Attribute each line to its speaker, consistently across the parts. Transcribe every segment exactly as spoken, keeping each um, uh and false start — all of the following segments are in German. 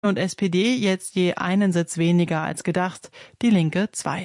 Speaker 1: und S P D jetzt je einen Sitz weniger als gedacht, die Linke zwei.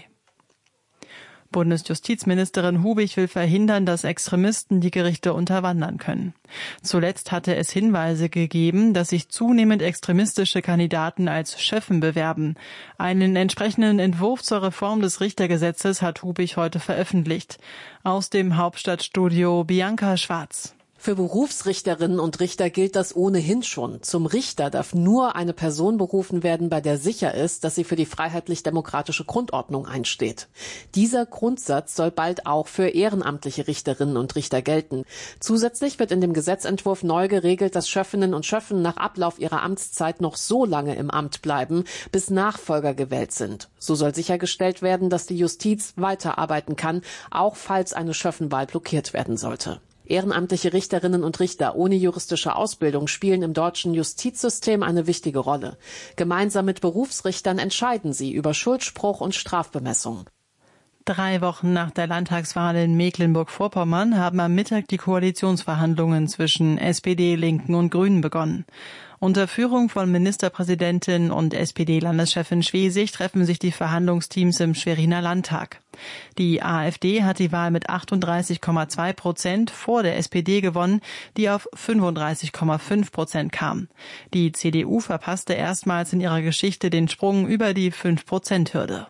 Speaker 1: Bundesjustizministerin Hubig will verhindern, dass Extremisten die Gerichte unterwandern können. Zuletzt hatte es Hinweise gegeben, dass sich zunehmend extremistische Kandidaten als Schöffen bewerben. Einen entsprechenden Entwurf zur Reform des Richtergesetzes hat Hubig heute veröffentlicht. Aus dem Hauptstadtstudio Bianca Schwarz.
Speaker 2: Für Berufsrichterinnen und Richter gilt das ohnehin schon. Zum Richter darf nur eine Person berufen werden, bei der sicher ist, dass sie für die freiheitlich-demokratische Grundordnung einsteht. Dieser Grundsatz soll bald auch für ehrenamtliche Richterinnen und Richter gelten. Zusätzlich wird in dem Gesetzentwurf neu geregelt, dass Schöffinnen und Schöffen nach Ablauf ihrer Amtszeit noch so lange im Amt bleiben, bis Nachfolger gewählt sind. So soll sichergestellt werden, dass die Justiz weiterarbeiten kann, auch falls eine Schöffenwahl blockiert werden sollte. Ehrenamtliche Richterinnen und Richter ohne juristische Ausbildung spielen im deutschen Justizsystem eine wichtige Rolle. Gemeinsam mit Berufsrichtern entscheiden sie über Schuldspruch und Strafbemessung.
Speaker 1: Drei Wochen nach der Landtagswahl in Mecklenburg-Vorpommern haben am Mittag die Koalitionsverhandlungen zwischen S P D, Linken und Grünen begonnen. Unter Führung von Ministerpräsidentin und S P D-Landeschefin Schwesig treffen sich die Verhandlungsteams im Schweriner Landtag. Die AfD hat die Wahl mit achtunddreißig Komma zwei Prozent vor der S P D gewonnen, die auf fünfunddreißig Komma fünf Prozent kam. Die C D U verpasste erstmals in ihrer Geschichte den Sprung über die fünf Prozent Hürde.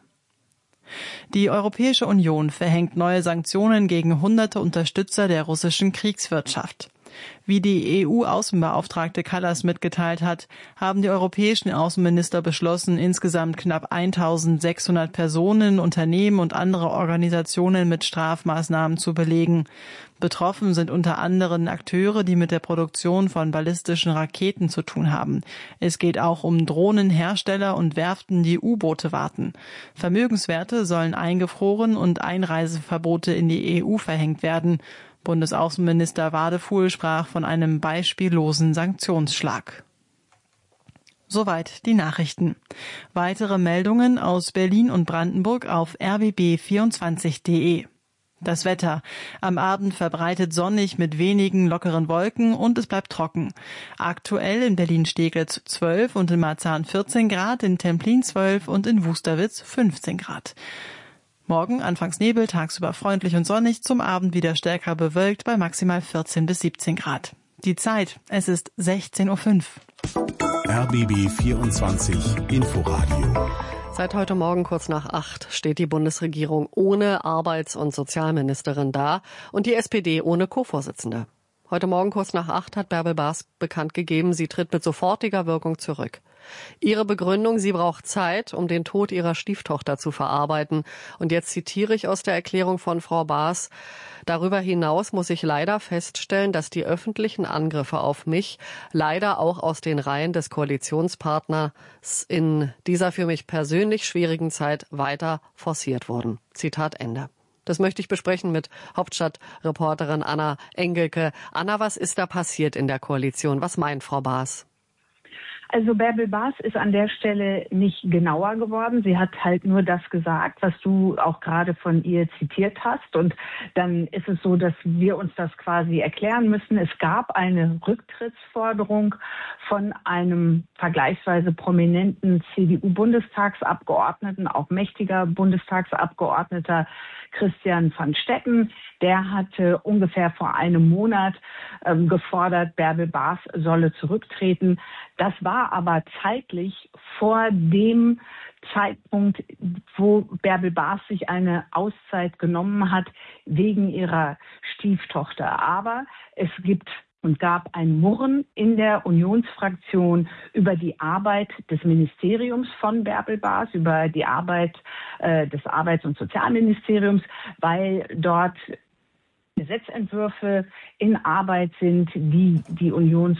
Speaker 1: Die Europäische Union verhängt neue Sanktionen gegen hunderte Unterstützer der russischen Kriegswirtschaft. Wie die E U-Außenbeauftragte Kallas mitgeteilt hat, haben die europäischen Außenminister beschlossen, insgesamt knapp eintausendsechshundert Personen, Unternehmen und andere Organisationen mit Strafmaßnahmen zu belegen. Betroffen sind unter anderem Akteure, die mit der Produktion von ballistischen Raketen zu tun haben. Es geht auch um Drohnenhersteller und Werften, die U-Boote warten. Vermögenswerte sollen eingefroren und Einreiseverbote in die E U verhängt werden. Bundesaußenminister Wadefuhl sprach von einem beispiellosen Sanktionsschlag. Soweit die Nachrichten. Weitere Meldungen aus Berlin und Brandenburg auf r b b vierundzwanzig punkt d e. Das Wetter. Am Abend verbreitet sonnig mit wenigen lockeren Wolken und es bleibt trocken. Aktuell in Berlin-Steglitz zwölf und in Marzahn vierzehn Grad, in Templin zwölf und in Wusterwitz fünfzehn Grad. Morgen anfangs Nebel, tagsüber freundlich und sonnig, zum Abend wieder stärker bewölkt bei maximal vierzehn bis siebzehn Grad. Die Zeit, es ist sechzehn Uhr fünf.
Speaker 3: R B B vierundzwanzig Inforadio.
Speaker 4: Seit heute Morgen kurz nach acht steht die Bundesregierung ohne Arbeits- und Sozialministerin da und die S P D ohne Co-Vorsitzende. Heute Morgen kurz nach acht hat Bärbel Baas bekannt gegeben, sie tritt mit sofortiger Wirkung zurück. Ihre Begründung, sie braucht Zeit, um den Tod ihrer Stieftochter zu verarbeiten. Und jetzt zitiere ich aus der Erklärung von Frau Baas: Darüber hinaus muss ich leider feststellen, dass die öffentlichen Angriffe auf mich leider auch aus den Reihen des Koalitionspartners in dieser für mich persönlich schwierigen Zeit weiter forciert wurden. Zitat Ende. Das möchte ich besprechen mit Hauptstadtreporterin Anna Engelke. Anna, was ist da passiert in der Koalition? Was meint Frau Baas?
Speaker 5: Also Bärbel Baas ist an der Stelle nicht genauer geworden. Sie hat halt nur das gesagt, was du auch gerade von ihr zitiert hast. Und dann ist es so, dass wir uns das quasi erklären müssen. Es gab eine Rücktrittsforderung von einem vergleichsweise prominenten C D U-Bundestagsabgeordneten, auch mächtiger Bundestagsabgeordneter, Christian van Stetten. Der hatte ungefähr vor einem Monat ähm, gefordert, Bärbel Baas solle zurücktreten. Das war aber zeitlich vor dem Zeitpunkt, wo Bärbel Baas sich eine Auszeit genommen hat wegen ihrer Stieftochter. Aber es gibt und gab ein Murren in der Unionsfraktion über die Arbeit des Ministeriums von Bärbel Baas, über die Arbeit äh, des Arbeits- und Sozialministeriums, weil dort Gesetzentwürfe in Arbeit sind, die die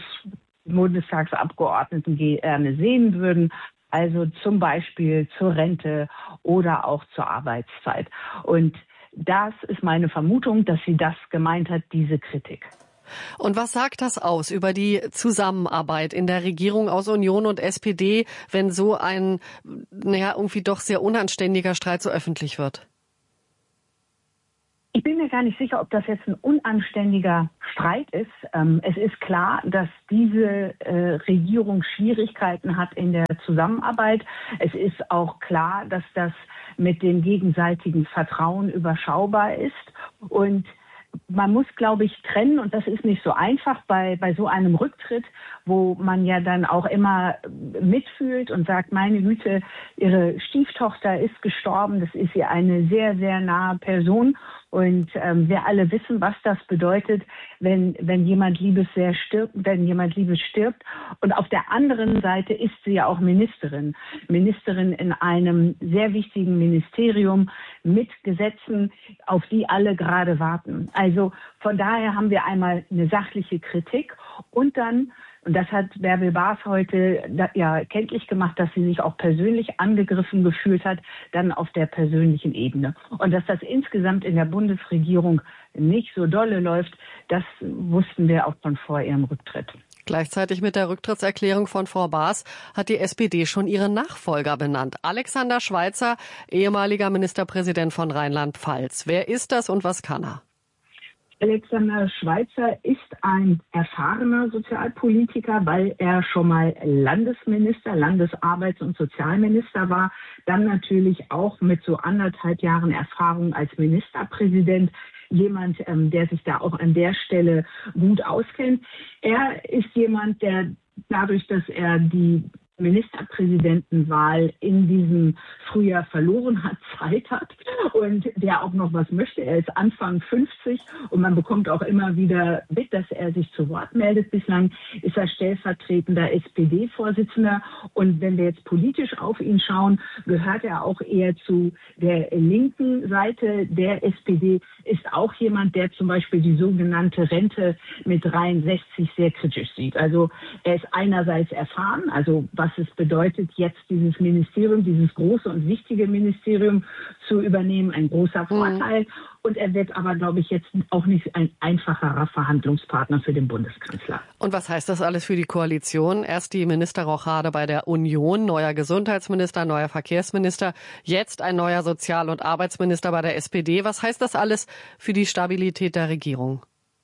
Speaker 5: Unionsbundestagsabgeordneten gerne sehen würden. Also zum Beispiel zur Rente oder auch zur Arbeitszeit. Und das ist meine Vermutung, dass sie das gemeint hat, diese Kritik.
Speaker 4: Und was sagt das aus über die Zusammenarbeit in der Regierung aus Union und S P D, wenn so ein, naja, irgendwie doch sehr unanständiger Streit so öffentlich wird?
Speaker 5: Ich bin mir gar nicht sicher, ob das jetzt ein unanständiger Streit ist. Ähm, es ist klar, dass diese äh, Regierung Schwierigkeiten hat in der Zusammenarbeit. Es ist auch klar, dass das mit dem gegenseitigen Vertrauen überschaubar ist. Und man muss, glaube ich, trennen, und das ist nicht so einfach bei, bei so einem Rücktritt, wo man ja dann auch immer mitfühlt und sagt, meine Güte, ihre Stieftochter ist gestorben, das ist ihr eine sehr, sehr nahe Person. Und ähm, wir alle wissen, was das bedeutet, wenn, wenn jemand Liebes sehr stirbt, wenn jemand Liebes stirbt. Und auf der anderen Seite ist sie ja auch Ministerin. Ministerin in einem sehr wichtigen Ministerium mit Gesetzen, auf die alle gerade warten. Also von daher haben wir einmal eine sachliche Kritik und dann, und das hat Bärbel Baas heute ja kenntlich gemacht, dass sie sich auch persönlich angegriffen gefühlt hat, dann auf der persönlichen Ebene. Und dass das insgesamt in der Bundesregierung nicht so dolle läuft, das wussten wir auch schon vor ihrem Rücktritt.
Speaker 4: Gleichzeitig mit der Rücktrittserklärung von Frau Baas hat die S P D schon ihren Nachfolger benannt. Alexander Schweitzer, ehemaliger Ministerpräsident von Rheinland-Pfalz. Wer ist das und was kann er?
Speaker 5: Alexander Schweitzer ist ein erfahrener Sozialpolitiker, weil er schon mal Landesminister, Landesarbeits- und Sozialminister war, dann natürlich auch mit so anderthalb Jahren Erfahrung als Ministerpräsident. Jemand, ähm, der sich da auch an der Stelle gut auskennt. Er ist jemand, der dadurch, dass er die Ministerpräsidentenwahl in diesem Frühjahr verloren hat, Zeit hat und der auch noch was möchte. Er ist Anfang fünfzig und man bekommt auch immer wieder mit, dass er sich zu Wort meldet. Bislang ist er stellvertretender S P D-Vorsitzender und wenn wir jetzt politisch auf ihn schauen, gehört er auch eher zu der linken Seite der S P D, ist auch jemand, der zum Beispiel die sogenannte Rente mit dreiundsechzig sehr kritisch sieht. Also er ist einerseits erfahren, also was es bedeutet, jetzt dieses Ministerium, dieses große und wichtige Ministerium zu übernehmen, ein großer Vorteil. Mhm. Und er wird aber, glaube ich, jetzt auch nicht ein einfacherer Verhandlungspartner für den Bundeskanzler.
Speaker 4: Und was heißt das alles für die Koalition? Erst die Ministerrochade bei der Union, neuer Gesundheitsminister, neuer Verkehrsminister, jetzt ein neuer Sozial- und Arbeitsminister bei der S P D. Was heißt das alles für die Stabilität der Regierung?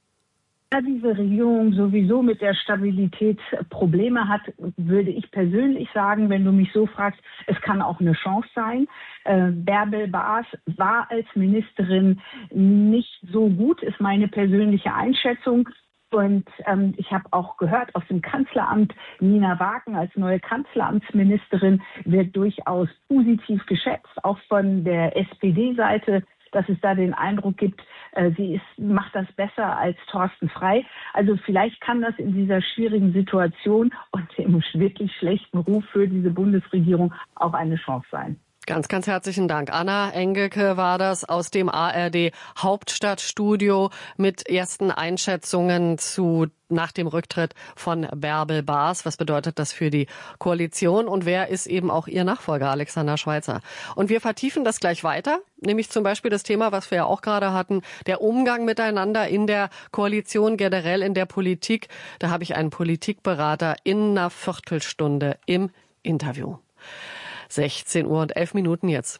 Speaker 5: Da diese Regierung sowieso mit der Stabilität Probleme hat, würde ich persönlich sagen, wenn du mich so fragst, es kann auch eine Chance sein. Äh, Bärbel Baas war als Ministerin nicht so gut, ist meine persönliche Einschätzung. Und ähm, ich habe auch gehört aus dem Kanzleramt, Nina Wagen als neue Kanzleramtsministerin wird durchaus positiv geschätzt, auch von der S P D-Seite, dass es da den Eindruck gibt, äh, sie ist, macht das besser als Thorsten Frey. Also vielleicht kann das in dieser schwierigen Situation und dem wirklich schlechten Ruf für diese Bundesregierung auch eine Chance sein.
Speaker 4: Ganz, ganz herzlichen Dank. Anna Engelke war das aus dem A R D Hauptstadtstudio mit ersten Einschätzungen zu nach dem Rücktritt von Bärbel Baas. Was bedeutet das für die Koalition und wer ist eben auch ihr Nachfolger, Alexander Schweitzer? Und wir vertiefen das gleich weiter, nämlich zum Beispiel das Thema, was wir ja auch gerade hatten, der Umgang miteinander in der Koalition, generell in der Politik. Da habe ich einen Politikberater in einer Viertelstunde im Interview. sechzehn Uhr und elf Minuten jetzt.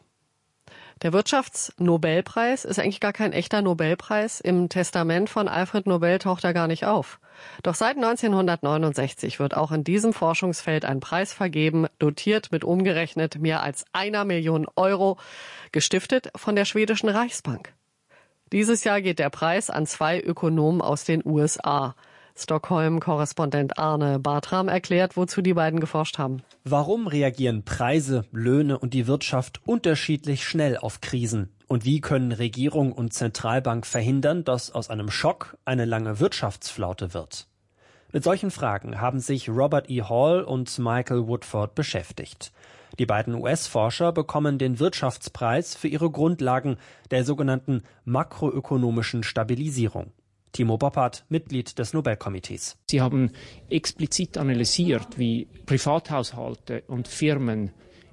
Speaker 4: Der Wirtschaftsnobelpreis ist eigentlich gar kein echter Nobelpreis. Im Testament von Alfred Nobel taucht er gar nicht auf. Doch seit neunzehnhundertneunundsechzig wird auch in diesem Forschungsfeld ein Preis vergeben, dotiert mit umgerechnet mehr als einer Million Euro, gestiftet von der schwedischen Reichsbank. Dieses Jahr geht der Preis an zwei Ökonomen aus den U S A. Stockholm-Korrespondent Arne Bartram erklärt, wozu die beiden geforscht haben.
Speaker 6: Warum reagieren Preise, Löhne und die Wirtschaft unterschiedlich schnell auf Krisen? Und wie können Regierung und Zentralbank verhindern, dass aus einem Schock eine lange Wirtschaftsflaute wird? Mit solchen Fragen haben sich Robert E. Hall und Michael Woodford beschäftigt. Die beiden U S-Forscher bekommen den Wirtschaftspreis für ihre Grundlagen der sogenannten makroökonomischen Stabilisierung. Timo Boppert, Mitglied des Nobelkomitees.
Speaker 7: Sie haben explizit analysiert, wie Privathaushalte und Firmen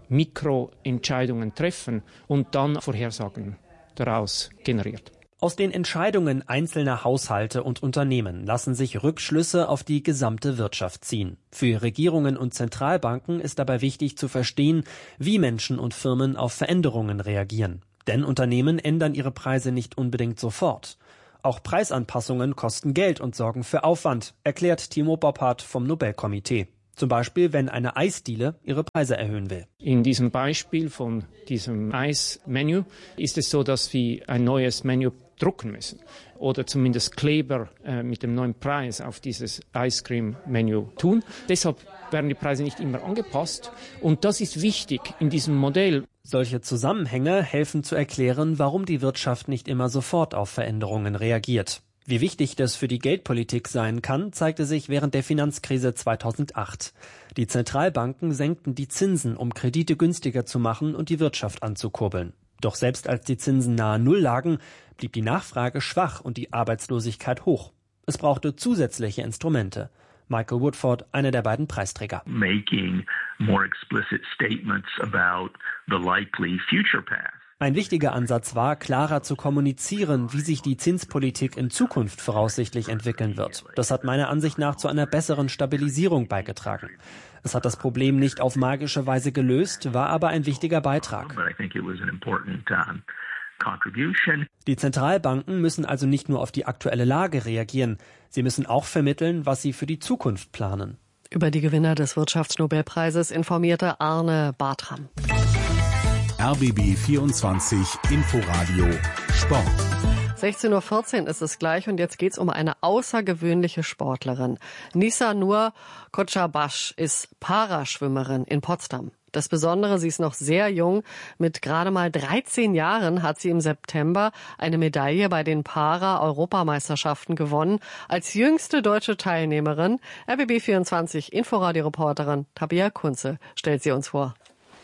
Speaker 7: Mikroentscheidungen treffen und dann Vorhersagen daraus generiert.
Speaker 6: Aus den Entscheidungen einzelner Haushalte und Unternehmen lassen sich Rückschlüsse auf die gesamte Wirtschaft ziehen. Für Regierungen und Zentralbanken ist dabei wichtig zu verstehen, wie Menschen und Firmen auf Veränderungen reagieren. Denn Unternehmen ändern ihre Preise nicht unbedingt sofort. Auch Preisanpassungen kosten Geld und sorgen für Aufwand, erklärt Timo Boppard vom Nobelkomitee. Zum Beispiel, wenn eine Eisdiele ihre Preise erhöhen will.
Speaker 7: In diesem Beispiel von diesem Eismenü ist es so, dass wir ein neues Menü drucken müssen oder zumindest Kleber äh, mit dem neuen Preis auf dieses Ice Cream Menü tun. Deshalb werden die Preise nicht immer angepasst und das ist wichtig in diesem Modell.
Speaker 6: Solche Zusammenhänge helfen zu erklären, warum die Wirtschaft nicht immer sofort auf Veränderungen reagiert. Wie wichtig das für die Geldpolitik sein kann, zeigte sich während der Finanzkrise zweitausendacht. Die Zentralbanken senkten die Zinsen, um Kredite günstiger zu machen und die Wirtschaft anzukurbeln. Doch selbst als die Zinsen nahe Null lagen, blieb die Nachfrage schwach und die Arbeitslosigkeit hoch. Es brauchte zusätzliche Instrumente. Michael Woodford, einer der beiden Preisträger.
Speaker 8: Making more explicit statements about the likely future path.
Speaker 6: Ein wichtiger Ansatz war, klarer zu kommunizieren, wie sich die Zinspolitik in Zukunft voraussichtlich entwickeln wird. Das hat meiner Ansicht nach zu einer besseren Stabilisierung beigetragen. Es hat das Problem nicht auf magische Weise gelöst, war aber ein wichtiger Beitrag. Die Zentralbanken müssen also nicht nur auf die aktuelle Lage reagieren, sie müssen auch vermitteln, was sie für die Zukunft planen.
Speaker 4: Über die Gewinner des Wirtschaftsnobelpreises informierte Arne Bartram.
Speaker 3: R B B vierundzwanzig Inforadio Sport.
Speaker 4: sechzehn Uhr vierzehn ist es gleich und jetzt geht's um eine außergewöhnliche Sportlerin. Nisanur Kocabaş ist Paraschwimmerin in Potsdam. Das Besondere, sie ist noch sehr jung. Mit gerade mal dreizehn Jahren hat sie im September eine Medaille bei den Para-Europameisterschaften gewonnen. Als jüngste deutsche Teilnehmerin, R B B vierundzwanzig Inforadio-Reporterin Tabea Kunze stellt sie uns vor.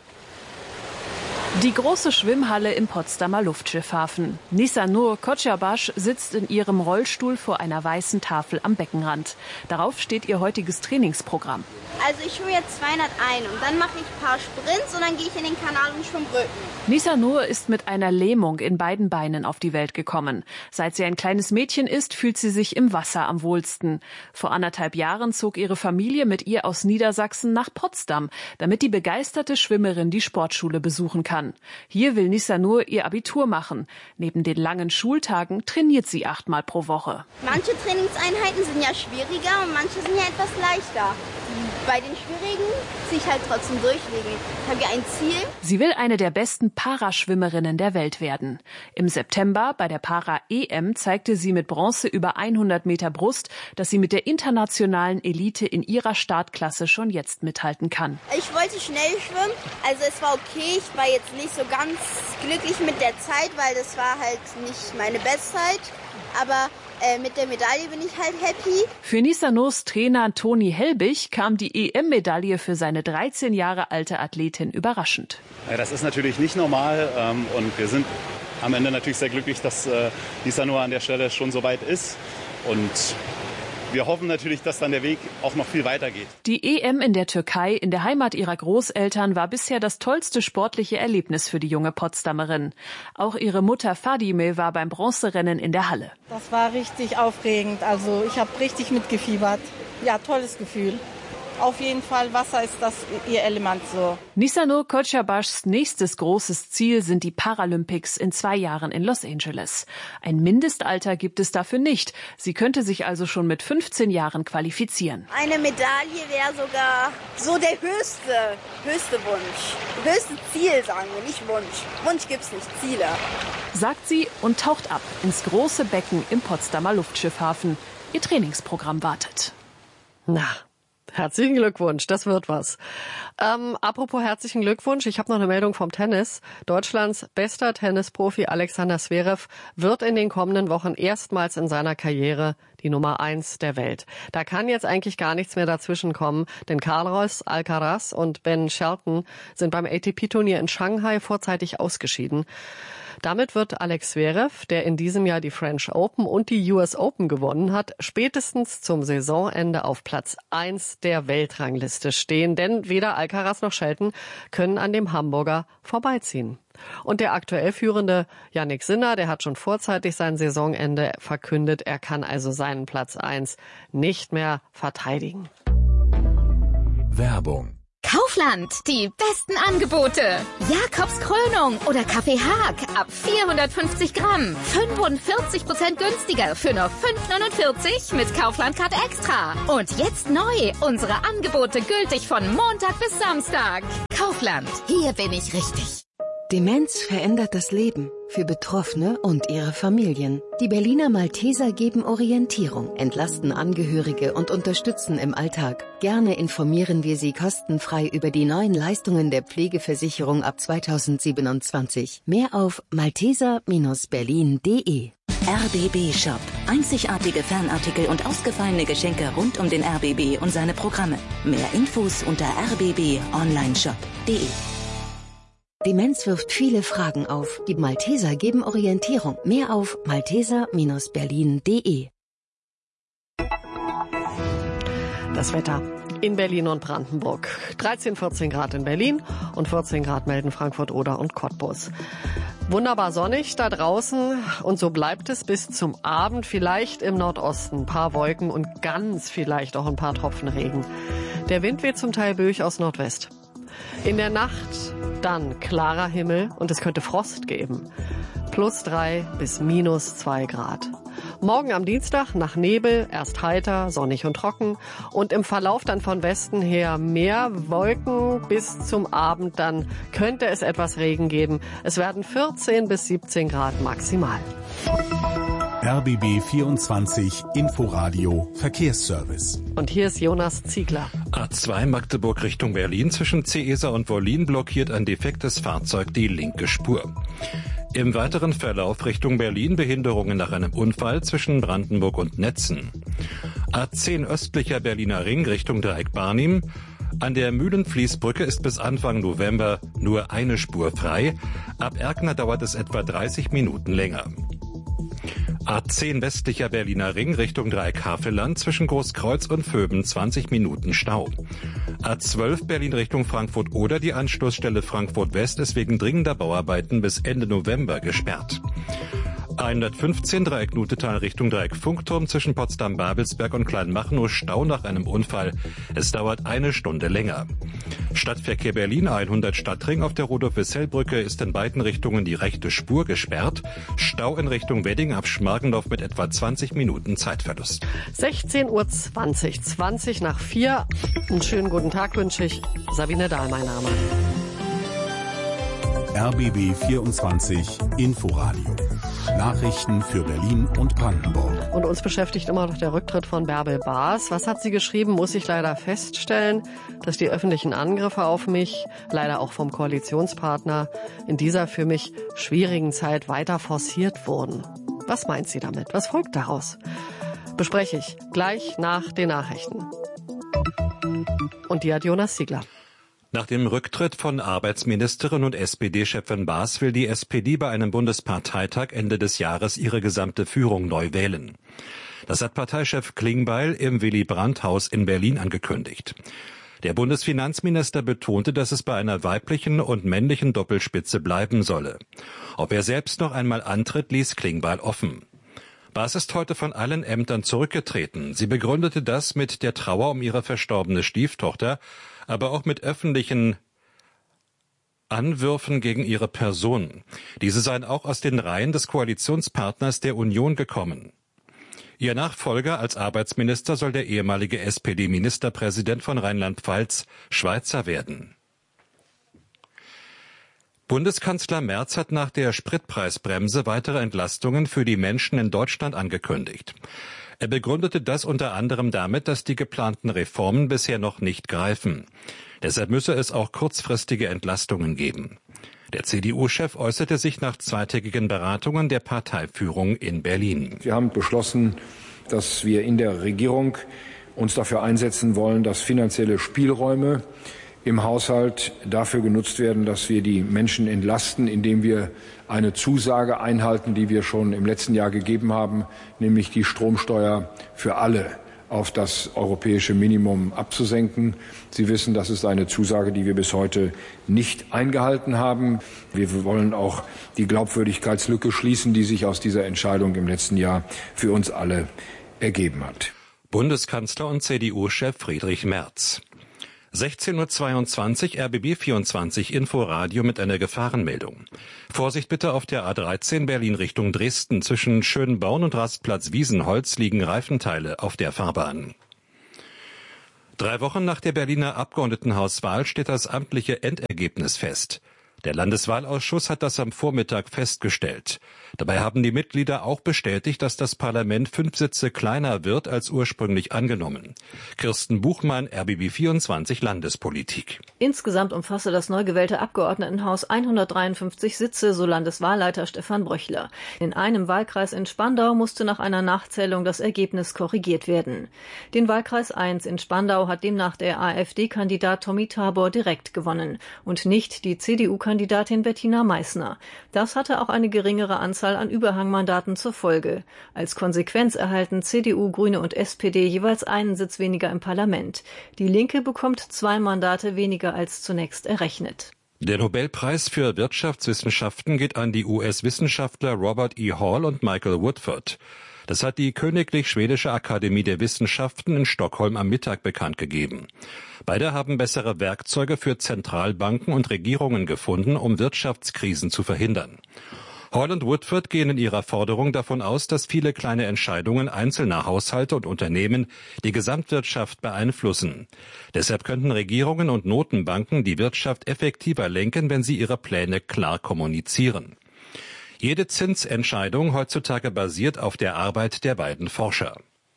Speaker 9: Die große Schwimmhalle im Potsdamer Luftschiffhafen. Nisanur Kocabaş sitzt in ihrem Rollstuhl vor einer weißen Tafel am Beckenrand. Darauf steht ihr heutiges Trainingsprogramm.
Speaker 10: Also ich schwimme jetzt zweihunderteins und dann mache ich ein paar Sprints und dann gehe ich in den Kanal und schwimme Rücken.
Speaker 9: Nisanur ist mit einer Lähmung in beiden Beinen auf die Welt gekommen. Seit sie ein kleines Mädchen ist, fühlt sie sich im Wasser am wohlsten. Vor anderthalb Jahren zog ihre Familie mit ihr aus Niedersachsen nach Potsdam, damit die begeisterte Schwimmerin die Sportschule besuchen kann. Hier will Nisanur ihr Abitur machen. Neben den langen Schultagen trainiert sie achtmal pro Woche.
Speaker 10: Manche Trainingseinheiten sind ja schwieriger und manche sind ja etwas leichter. Bei den schwierigen ziehe ich halt trotzdem durch wegen. Ich habe ja ein Ziel.
Speaker 9: Sie will eine der besten Paraschwimmerinnen der Welt werden. Im September bei der Para-E M zeigte sie mit Bronze über hundert Meter Brust, dass sie mit der internationalen Elite in ihrer Startklasse schon jetzt mithalten kann.
Speaker 10: Ich wollte schnell schwimmen, also es war okay. Ich war jetzt nicht so ganz glücklich mit der Zeit, weil das war halt nicht meine Bestzeit. Aber äh, mit der Medaille bin ich halt happy.
Speaker 9: Für Nisanurs Trainer Toni Helbig kam die E M-Medaille für seine dreizehn Jahre alte Athletin überraschend.
Speaker 11: Ja, das ist natürlich nicht normal ähm, und wir sind am Ende natürlich sehr glücklich, dass äh, Nisanur an der Stelle schon so weit ist. Und wir hoffen natürlich, dass dann der Weg auch noch viel weiter geht.
Speaker 9: Die E M in der Türkei, in der Heimat ihrer Großeltern, war bisher das tollste sportliche Erlebnis für die junge Potsdamerin. Auch ihre Mutter Fadime war beim Bronzerennen in der Halle.
Speaker 12: Das war richtig aufregend. Also ich habe richtig mitgefiebert. Ja, tolles Gefühl. Auf jeden Fall, Wasser ist das ihr Element so.
Speaker 9: Nisanur Kocabaşs nächstes großes Ziel sind die Paralympics in zwei Jahren in Los Angeles. Ein Mindestalter gibt es dafür nicht. Sie könnte sich also schon mit fünfzehn Jahren qualifizieren.
Speaker 10: Eine Medaille wäre sogar so der höchste, höchste Wunsch. Höchste Ziel, sagen wir, nicht Wunsch. Wunsch gibt's nicht, Ziele.
Speaker 9: Sagt sie und taucht ab ins große Becken im Potsdamer Luftschiffhafen. Ihr Trainingsprogramm wartet.
Speaker 4: Na, herzlichen Glückwunsch, das wird was. Ähm, apropos herzlichen Glückwunsch, ich habe noch eine Meldung vom Tennis. Deutschlands bester Tennisprofi Alexander Zverev wird in den kommenden Wochen erstmals in seiner Karriere die Nummer eins der Welt. Da kann jetzt eigentlich gar nichts mehr dazwischen kommen, denn Carlos Alcaraz und Ben Shelton sind beim A T P-Turnier in Shanghai vorzeitig ausgeschieden. Damit wird Alex Zverev, der in diesem Jahr die French Open und die U S Open gewonnen hat, spätestens zum Saisonende auf Platz eins der Weltrangliste stehen. Denn weder Alcaraz noch Shelton können an dem Hamburger vorbeiziehen. Und der aktuell führende Jannik Sinner, der hat schon vorzeitig sein Saisonende verkündet. Er kann also seinen Platz eins nicht mehr verteidigen.
Speaker 3: Werbung
Speaker 13: Kaufland, die besten Angebote. Jakobs Krönung oder Kaffee Haag ab vierhundertfünfzig Gramm. fünfundvierzig Prozent günstiger für nur fünf neunundvierzig mit Kaufland-Card Extra. Und jetzt neu, unsere Angebote gültig von Montag bis Samstag. Kaufland, hier bin ich richtig.
Speaker 14: Demenz verändert das Leben für Betroffene und ihre Familien. Die Berliner Malteser geben Orientierung, entlasten Angehörige und unterstützen im Alltag. Gerne informieren wir Sie kostenfrei über die neuen Leistungen der Pflegeversicherung ab zweitausendsiebenundzwanzig. Mehr auf malteser Bindestrich berlin punkt de.
Speaker 15: R B B Shop. Einzigartige Fanartikel und ausgefallene Geschenke rund um den R B B und seine Programme. Mehr Infos unter r b b online shop punkt de.
Speaker 14: Demenz wirft viele Fragen auf. Die Malteser geben Orientierung. Mehr auf malteser Bindestrich berlin punkt de.
Speaker 4: Das Wetter in Berlin und Brandenburg. dreizehn, vierzehn Grad in Berlin und vierzehn Grad melden Frankfurt Oder und Cottbus. Wunderbar sonnig da draußen und so bleibt es bis zum Abend. Vielleicht im Nordosten ein paar Wolken und ganz vielleicht auch ein paar Tropfen Regen. Der Wind weht zum Teil böig aus Nordwest. In der Nacht dann klarer Himmel und es könnte Frost geben. Plus drei bis minus zwei Grad. Morgen am Dienstag nach Nebel, erst heiter, sonnig und trocken und im Verlauf dann von Westen her mehr Wolken. Bis zum Abend dann könnte es etwas Regen geben. Es werden vierzehn bis siebzehn Grad maximal.
Speaker 3: R B B vierundzwanzig Inforadio Verkehrsservice.
Speaker 4: Und hier ist Jonas Ziegler.
Speaker 16: A zwei Magdeburg Richtung Berlin zwischen Ceesa und Wollin blockiert ein defektes Fahrzeug die linke Spur. Im weiteren Verlauf Richtung Berlin Behinderungen nach einem Unfall zwischen Brandenburg und Netzen. A zehn östlicher Berliner Ring Richtung Dreieck Barnim. An der Mühlenfließbrücke ist bis Anfang November nur eine Spur frei. Ab Erkner dauert es etwa dreißig Minuten länger. A zehn westlicher Berliner Ring Richtung Dreieck Havelland zwischen Großkreuz und Vöben zwanzig Minuten Stau. A zwölf Berlin Richtung Frankfurt oder die Anschlussstelle Frankfurt West ist wegen dringender Bauarbeiten bis Ende November gesperrt. hundertfünfzehn Dreieck Nutetal Richtung Dreieck Funkturm zwischen Potsdam-Babelsberg und Kleinmachnow Stau nach einem Unfall. Es dauert eine Stunde länger. Stadtverkehr Berlin hundert Stadtring auf der Rudolf-Wissell-Brücke ist in beiden Richtungen die rechte Spur gesperrt. Stau in Richtung Wedding ab Schmargendorf mit etwa zwanzig Minuten Zeitverlust.
Speaker 4: sechzehn Uhr zwanzig, zwanzig nach vier. Einen schönen guten Tag wünsche ich. Sabine Dahl, mein Name.
Speaker 3: R B B vierundzwanzig Inforadio. Nachrichten für Berlin und Brandenburg.
Speaker 4: Und uns beschäftigt immer noch der Rücktritt von Bärbel Baas. Was hat sie geschrieben, muss ich leider feststellen, dass die öffentlichen Angriffe auf mich, leider auch vom Koalitionspartner, in dieser für mich schwierigen Zeit weiter forciert wurden. Was meint sie damit? Was folgt daraus? Bespreche ich gleich nach den Nachrichten. Und die hat Jonas Ziegler.
Speaker 16: Nach dem Rücktritt von Arbeitsministerin und S P D-Chefin Baas will die S P D bei einem Bundesparteitag Ende des Jahres ihre gesamte Führung neu wählen. Das hat Parteichef Klingbeil im Willy-Brandt-Haus in Berlin angekündigt. Der Bundesfinanzminister betonte, dass es bei einer weiblichen und männlichen Doppelspitze bleiben solle. Ob er selbst noch einmal antritt, ließ Klingbeil offen. Baas ist heute von allen Ämtern zurückgetreten. Sie begründete das mit der Trauer um ihre verstorbene Stieftochter, aber auch mit öffentlichen Anwürfen gegen ihre Person. Diese seien auch aus den Reihen des Koalitionspartners der Union gekommen. Ihr Nachfolger als Arbeitsminister soll der ehemalige S P D-Ministerpräsident von Rheinland-Pfalz, Schweizer, werden. Bundeskanzler Merz hat nach der Spritpreisbremse weitere Entlastungen für die Menschen in Deutschland angekündigt. Er begründete das unter anderem damit, dass die geplanten Reformen bisher noch nicht greifen. Deshalb müsse es auch kurzfristige Entlastungen geben. Der C D U-Chef äußerte sich nach zweitägigen Beratungen der Parteiführung in Berlin.
Speaker 17: Wir haben beschlossen, dass wir in der Regierung uns dafür einsetzen wollen, dass finanzielle Spielräume im Haushalt dafür genutzt werden, dass wir die Menschen entlasten, indem wir eine Zusage einhalten, die wir schon im letzten Jahr gegeben haben, nämlich die Stromsteuer für alle auf das europäische Minimum abzusenken. Sie wissen, das ist eine Zusage, die wir bis heute nicht eingehalten haben. Wir wollen auch die Glaubwürdigkeitslücke schließen, die sich aus dieser Entscheidung im letzten Jahr für uns alle ergeben hat.
Speaker 16: Bundeskanzler und C D U-Chef Friedrich Merz. sechzehn Uhr zweiundzwanzig, R B B vierundzwanzig Inforadio mit einer Gefahrenmeldung. Vorsicht bitte auf der A dreizehn Berlin Richtung Dresden. Zwischen Schönborn und Rastplatz Wiesenholz liegen Reifenteile auf der Fahrbahn. Drei Wochen nach der Berliner Abgeordnetenhauswahl steht das amtliche Endergebnis fest. Der Landeswahlausschuss hat das am Vormittag festgestellt. Dabei haben die Mitglieder auch bestätigt, dass das Parlament fünf Sitze kleiner wird als ursprünglich angenommen. Kirsten Buchmann, R B B vierundzwanzig Landespolitik.
Speaker 18: Insgesamt umfasse das neu gewählte Abgeordnetenhaus hundertdreiundfünfzig Sitze, so Landeswahlleiter Stefan Bröchler. In einem Wahlkreis in Spandau musste nach einer Nachzählung das Ergebnis korrigiert werden. Den Wahlkreis eins in Spandau hat demnach der AfD-Kandidat Tommy Tabor direkt gewonnen und nicht die C D U-Kandidatin Bettina Meissner. Das hatte auch eine geringere Anzahl an Überhangmandaten zur Folge. Als Konsequenz erhalten C D U, Grüne und S P D jeweils einen Sitz weniger im Parlament. Die Linke bekommt zwei Mandate weniger als zunächst errechnet.
Speaker 16: Der Nobelpreis für Wirtschaftswissenschaften geht an die U S-Wissenschaftler Robert E. Hall und Michael Woodford. Das hat die Königlich Schwedische Akademie der Wissenschaften in Stockholm am Mittag bekannt gegeben. Beide haben bessere Werkzeuge für Zentralbanken und Regierungen gefunden, um Wirtschaftskrisen zu verhindern. Hall und Woodford gehen in ihrer Forderung davon aus, dass viele kleine Entscheidungen einzelner Haushalte und Unternehmen die Gesamtwirtschaft beeinflussen. Deshalb könnten Regierungen und Notenbanken die Wirtschaft effektiver lenken, wenn sie ihre Pläne klar kommunizieren. Jede Zinsentscheidung heutzutage basiert auf der Arbeit der beiden Forscher.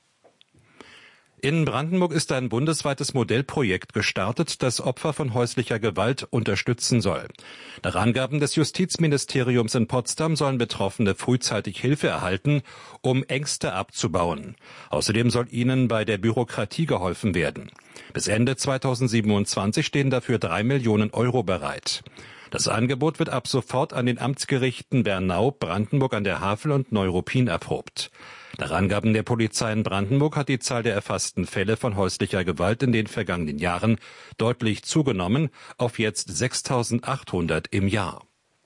Speaker 16: In Brandenburg ist ein bundesweites Modellprojekt gestartet, das Opfer von häuslicher Gewalt unterstützen soll. Nach Angaben des Justizministeriums in Potsdam sollen Betroffene frühzeitig Hilfe erhalten, um Ängste abzubauen. Außerdem soll ihnen bei der Bürokratie geholfen werden. Bis Ende zweitausendsiebenundzwanzig stehen dafür drei Millionen Euro bereit. Das Angebot wird ab sofort an den Amtsgerichten Bernau, Brandenburg an der Havel und Neuruppin erprobt. Nach Angaben der Polizei in Brandenburg hat die Zahl der erfassten Fälle von häuslicher Gewalt in den vergangenen Jahren deutlich zugenommen auf jetzt sechstausendachthundert im Jahr.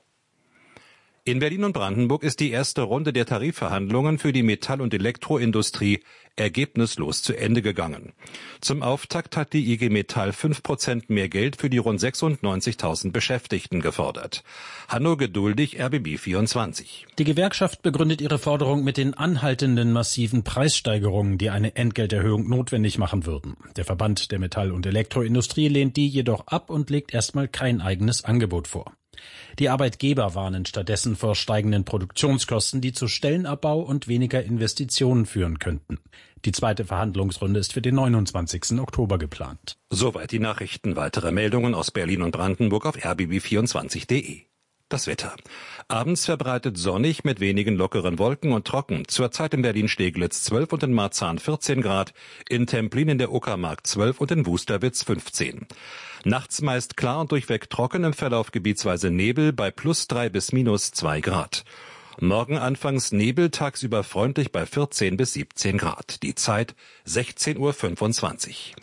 Speaker 16: In Berlin und Brandenburg ist die erste Runde der Tarifverhandlungen für die Metall- und Elektroindustrie ergebnislos zu Ende gegangen. Zum Auftakt hat die I G Metall fünf Prozent mehr Geld für die rund sechsundneunzigtausend Beschäftigten gefordert. Hanno Geduldig, R B B vierundzwanzig.
Speaker 19: Die Gewerkschaft begründet ihre Forderung mit den anhaltenden massiven Preissteigerungen, die eine Entgelterhöhung notwendig machen würden. Der Verband der Metall- und Elektroindustrie lehnt die jedoch ab und legt erstmal kein eigenes Angebot vor. Die Arbeitgeber warnen stattdessen vor steigenden Produktionskosten, die zu Stellenabbau und weniger Investitionen führen könnten. Die zweite Verhandlungsrunde ist für den neunundzwanzigsten Oktober geplant.
Speaker 16: Soweit die Nachrichten. Weitere Meldungen aus Berlin und Brandenburg auf r b b vierundzwanzig punkt de. Das Wetter. Abends verbreitet sonnig mit wenigen lockeren Wolken und trocken. Zurzeit in Berlin-Steglitz zwölf und in Marzahn vierzehn Grad, in Templin in der Uckermark zwölf und in Wusterwitz fünfzehn. Nachts meist klar und durchweg trocken, im Verlauf gebietsweise Nebel bei plus drei bis minus zwei Grad. Morgen anfangs Nebel, tagsüber freundlich bei vierzehn bis siebzehn Grad. Die Zeit sechzehn Uhr fünfundzwanzig.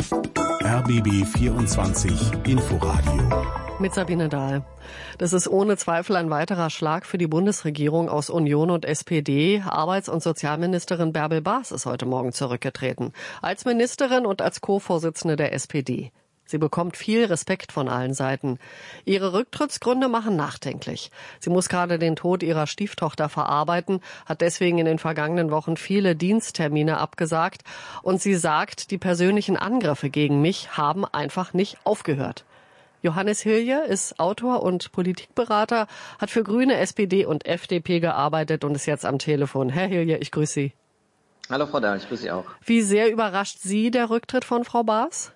Speaker 3: R B B vierundzwanzig Inforadio.
Speaker 4: Mit Sabine Dahl. Das ist ohne Zweifel ein weiterer Schlag für die Bundesregierung aus Union und S P D. Arbeits- und Sozialministerin Bärbel Baas ist heute Morgen zurückgetreten. Als Ministerin und als Co-Vorsitzende der S P D. Sie bekommt viel Respekt von allen Seiten. Ihre Rücktrittsgründe machen nachdenklich. Sie muss gerade den Tod ihrer Stieftochter verarbeiten, hat deswegen in den vergangenen Wochen viele Diensttermine abgesagt. Und sie sagt, die persönlichen Angriffe gegen mich haben einfach nicht aufgehört. Johannes Hilje ist Autor und Politikberater, hat für Grüne, S P D und F D P gearbeitet und ist jetzt am Telefon. Herr Hilje, ich grüße Sie.
Speaker 20: Hallo Frau Dahl, ich grüße Sie auch.
Speaker 4: Wie sehr überrascht Sie der Rücktritt von Frau Baas?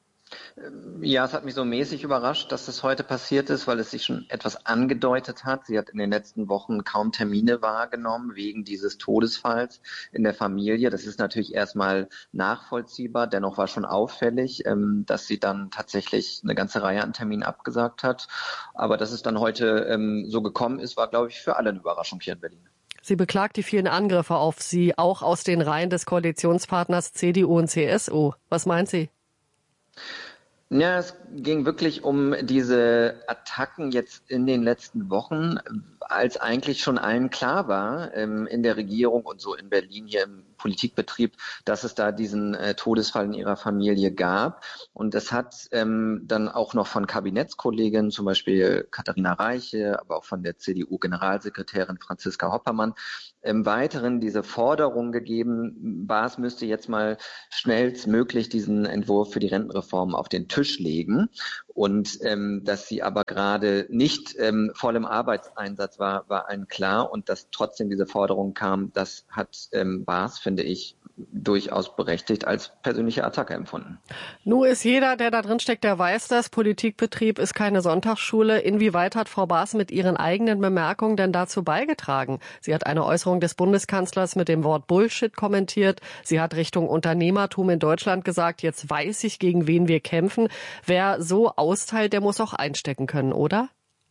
Speaker 20: Ja, es hat mich so mäßig überrascht, dass das heute passiert ist, weil es sich schon etwas angedeutet hat. Sie hat in den letzten Wochen kaum Termine wahrgenommen wegen dieses Todesfalls in der Familie. Das ist natürlich erstmal nachvollziehbar. Dennoch war schon auffällig, dass sie dann tatsächlich eine ganze Reihe an Terminen abgesagt hat. Aber dass es dann heute so gekommen ist, war, glaube ich, für alle eine Überraschung hier in Berlin.
Speaker 4: Sie beklagt die vielen Angriffe auf Sie, auch aus den Reihen des Koalitionspartners C D U und C S U. Was meint sie?
Speaker 20: Ja, es ging wirklich um diese Attacken jetzt in den letzten Wochen, als eigentlich schon allen klar war, ähm, in der Regierung und so in Berlin hier im Politikbetrieb, dass es da diesen äh, Todesfall in ihrer Familie gab. Und es hat ähm, dann auch noch von Kabinettskolleginnen, zum Beispiel Katharina Reiche, aber auch von der C D U-Generalsekretärin Franziska Hoppermann, im Weiteren diese Forderung gegeben, Baas müsste jetzt mal schnellstmöglich diesen Entwurf für die Rentenreform auf den Tisch legen. Und ähm, dass sie aber gerade nicht ähm, voll im Arbeitseinsatz war, war allen klar. Und dass trotzdem diese Forderung kam, das hat ähm, Baas, finde ich, durchaus berechtigt als persönliche Attacke empfunden.
Speaker 4: Nun ist jeder, der da drin steckt, der weiß das. Politikbetrieb ist keine Sonntagsschule. Inwieweit hat Frau Baas mit ihren eigenen Bemerkungen denn dazu beigetragen? Sie hat eine Äußerung des Bundeskanzlers mit dem Wort Bullshit kommentiert. Sie hat Richtung Unternehmertum in Deutschland gesagt, jetzt weiß ich, gegen wen wir kämpfen. Wer so austeilt, der muss auch einstecken können, oder?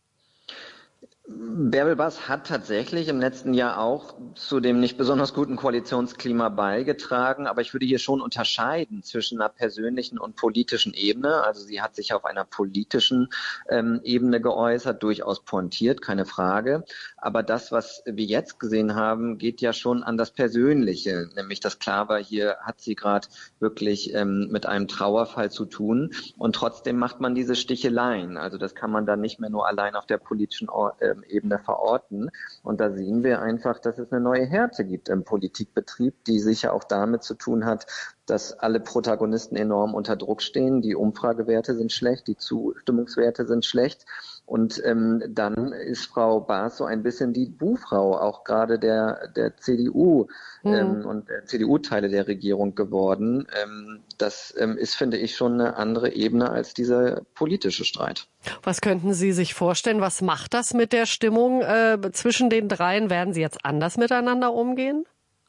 Speaker 20: Bärbel Baas hat tatsächlich im letzten Jahr auch zu dem nicht besonders guten Koalitionsklima beigetragen, aber ich würde hier schon unterscheiden zwischen einer persönlichen und politischen Ebene. Also sie hat sich auf einer politischen ähm, Ebene geäußert, durchaus pointiert, keine Frage. Aber das, was wir jetzt gesehen haben, geht ja schon an das Persönliche, nämlich dass klar war, hier hat sie gerade wirklich ähm, mit einem Trauerfall zu tun und trotzdem macht man diese Sticheleien. Also das kann man dann nicht mehr nur allein auf der politischen äh, Ebene verorten. Und da sehen wir einfach, dass es eine neue Härte gibt im Politikbetrieb, die sicher auch damit zu tun hat, dass alle Protagonisten enorm unter Druck stehen. Die Umfragewerte sind schlecht, die Zustimmungswerte sind schlecht. Und ähm, dann ist Frau Baas so ein bisschen die Buhfrau, auch gerade der der C D U mhm. ähm, und der C D U-Teile der Regierung geworden. Ähm, das ähm, ist, finde ich, schon eine andere Ebene als dieser politische Streit.
Speaker 4: Was könnten Sie sich vorstellen? Was macht das mit der Stimmung äh, zwischen den dreien? Werden sie jetzt anders miteinander umgehen?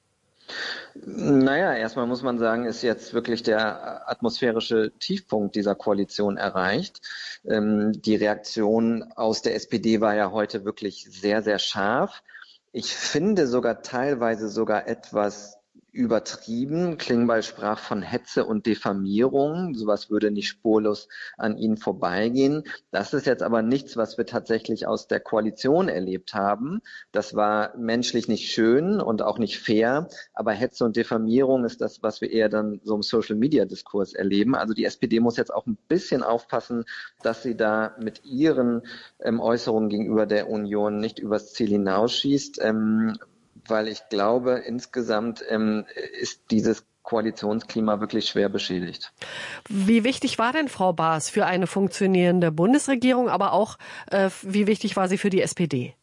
Speaker 20: Naja, erstmal muss man sagen, ist jetzt wirklich der atmosphärische Tiefpunkt dieser Koalition erreicht. Ähm, die Reaktion aus der S P D war ja heute wirklich sehr, sehr scharf. Ich finde sogar teilweise sogar etwas übertrieben. Klingbeil sprach von Hetze und Diffamierung. Sowas würde nicht spurlos an ihnen vorbeigehen. Das ist jetzt aber nichts, was wir tatsächlich aus der Koalition erlebt haben. Das war menschlich nicht schön und auch nicht fair. Aber Hetze und Diffamierung ist das, was wir eher dann so im Social-Media-Diskurs erleben. Also die S P D muss jetzt auch ein bisschen aufpassen, dass sie da mit ihren ähm, Äußerungen gegenüber der Union nicht übers Ziel hinausschießt. Ähm, weil ich glaube, insgesamt ähm, ist dieses Koalitionsklima wirklich schwer beschädigt.
Speaker 4: Wie wichtig war denn Frau Baas für eine funktionierende Bundesregierung, aber auch äh, wie wichtig war sie für die S P D?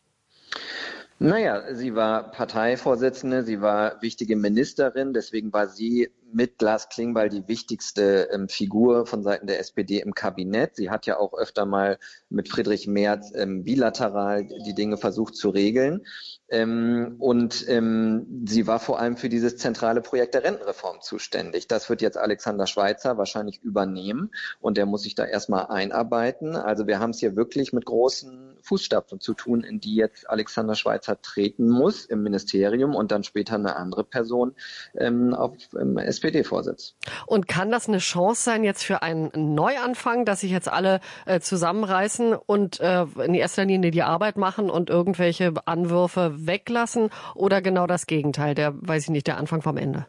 Speaker 20: Naja, sie war Parteivorsitzende, sie war wichtige Ministerin, deswegen war sie mit Lars Klingbeil die wichtigste ähm, Figur von Seiten der S P D im Kabinett. Sie hat ja auch öfter mal mit Friedrich Merz ähm, bilateral die Dinge versucht zu regeln. Ähm, und ähm, sie war vor allem für dieses zentrale Projekt der Rentenreform zuständig. Das wird jetzt Alexander Schweitzer wahrscheinlich übernehmen und der muss sich da erstmal einarbeiten. Also wir haben es hier wirklich mit großen Fußstapfen zu tun, in die jetzt Alexander Schweitzer treten muss im Ministerium und dann später eine andere Person ähm, auf ähm, S P D-Vorsitz.
Speaker 4: Und kann das eine Chance sein jetzt für einen Neuanfang, dass sich jetzt alle äh, zusammenreißen und äh, in erster Linie die Arbeit machen und irgendwelche Anwürfe weglassen oder genau das Gegenteil, der, weiß ich nicht, der Anfang vom Ende?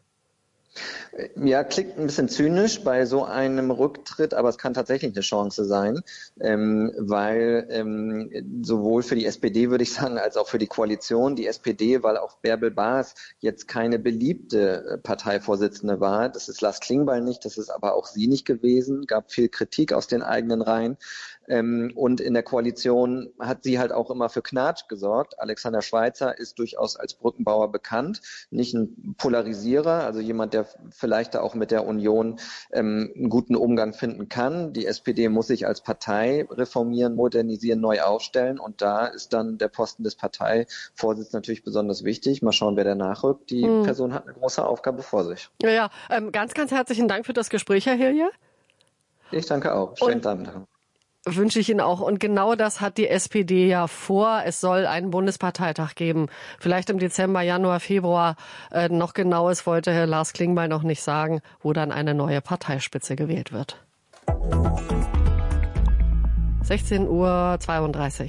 Speaker 20: Ja, klingt ein bisschen zynisch bei so einem Rücktritt, aber es kann tatsächlich eine Chance sein, ähm, weil ähm, sowohl für die S P D, würde ich sagen, als auch für die Koalition, die S P D, weil auch Bärbel Baas jetzt keine beliebte Parteivorsitzende war, das ist Lars Klingbeil nicht, das ist aber auch sie nicht gewesen, gab viel Kritik aus den eigenen Reihen. Ähm, und in der Koalition hat sie halt auch immer für Knatsch gesorgt. Alexander Schweitzer ist durchaus als Brückenbauer bekannt, nicht ein Polarisierer, also jemand, der vielleicht da auch mit der Union ähm, einen guten Umgang finden kann. Die S P D muss sich als Partei reformieren, modernisieren, neu aufstellen und da ist dann der Posten des Parteivorsitzes natürlich besonders wichtig. Mal schauen, wer da nachrückt. Die hm. Person hat eine große Aufgabe vor sich.
Speaker 4: Ja, ja. Ähm, ganz, ganz herzlichen Dank für das Gespräch, Herr Hilje.
Speaker 20: Ich danke auch. Schönen Abend.
Speaker 4: Wünsche ich Ihnen auch. Und genau das hat die S P D ja vor. Es soll einen Bundesparteitag geben. Vielleicht im Dezember, Januar, Februar. Äh, noch Genaues wollte Herr Lars Klingbeil noch nicht sagen, wo dann eine neue Parteispitze gewählt wird. sechzehn Uhr zweiunddreißig.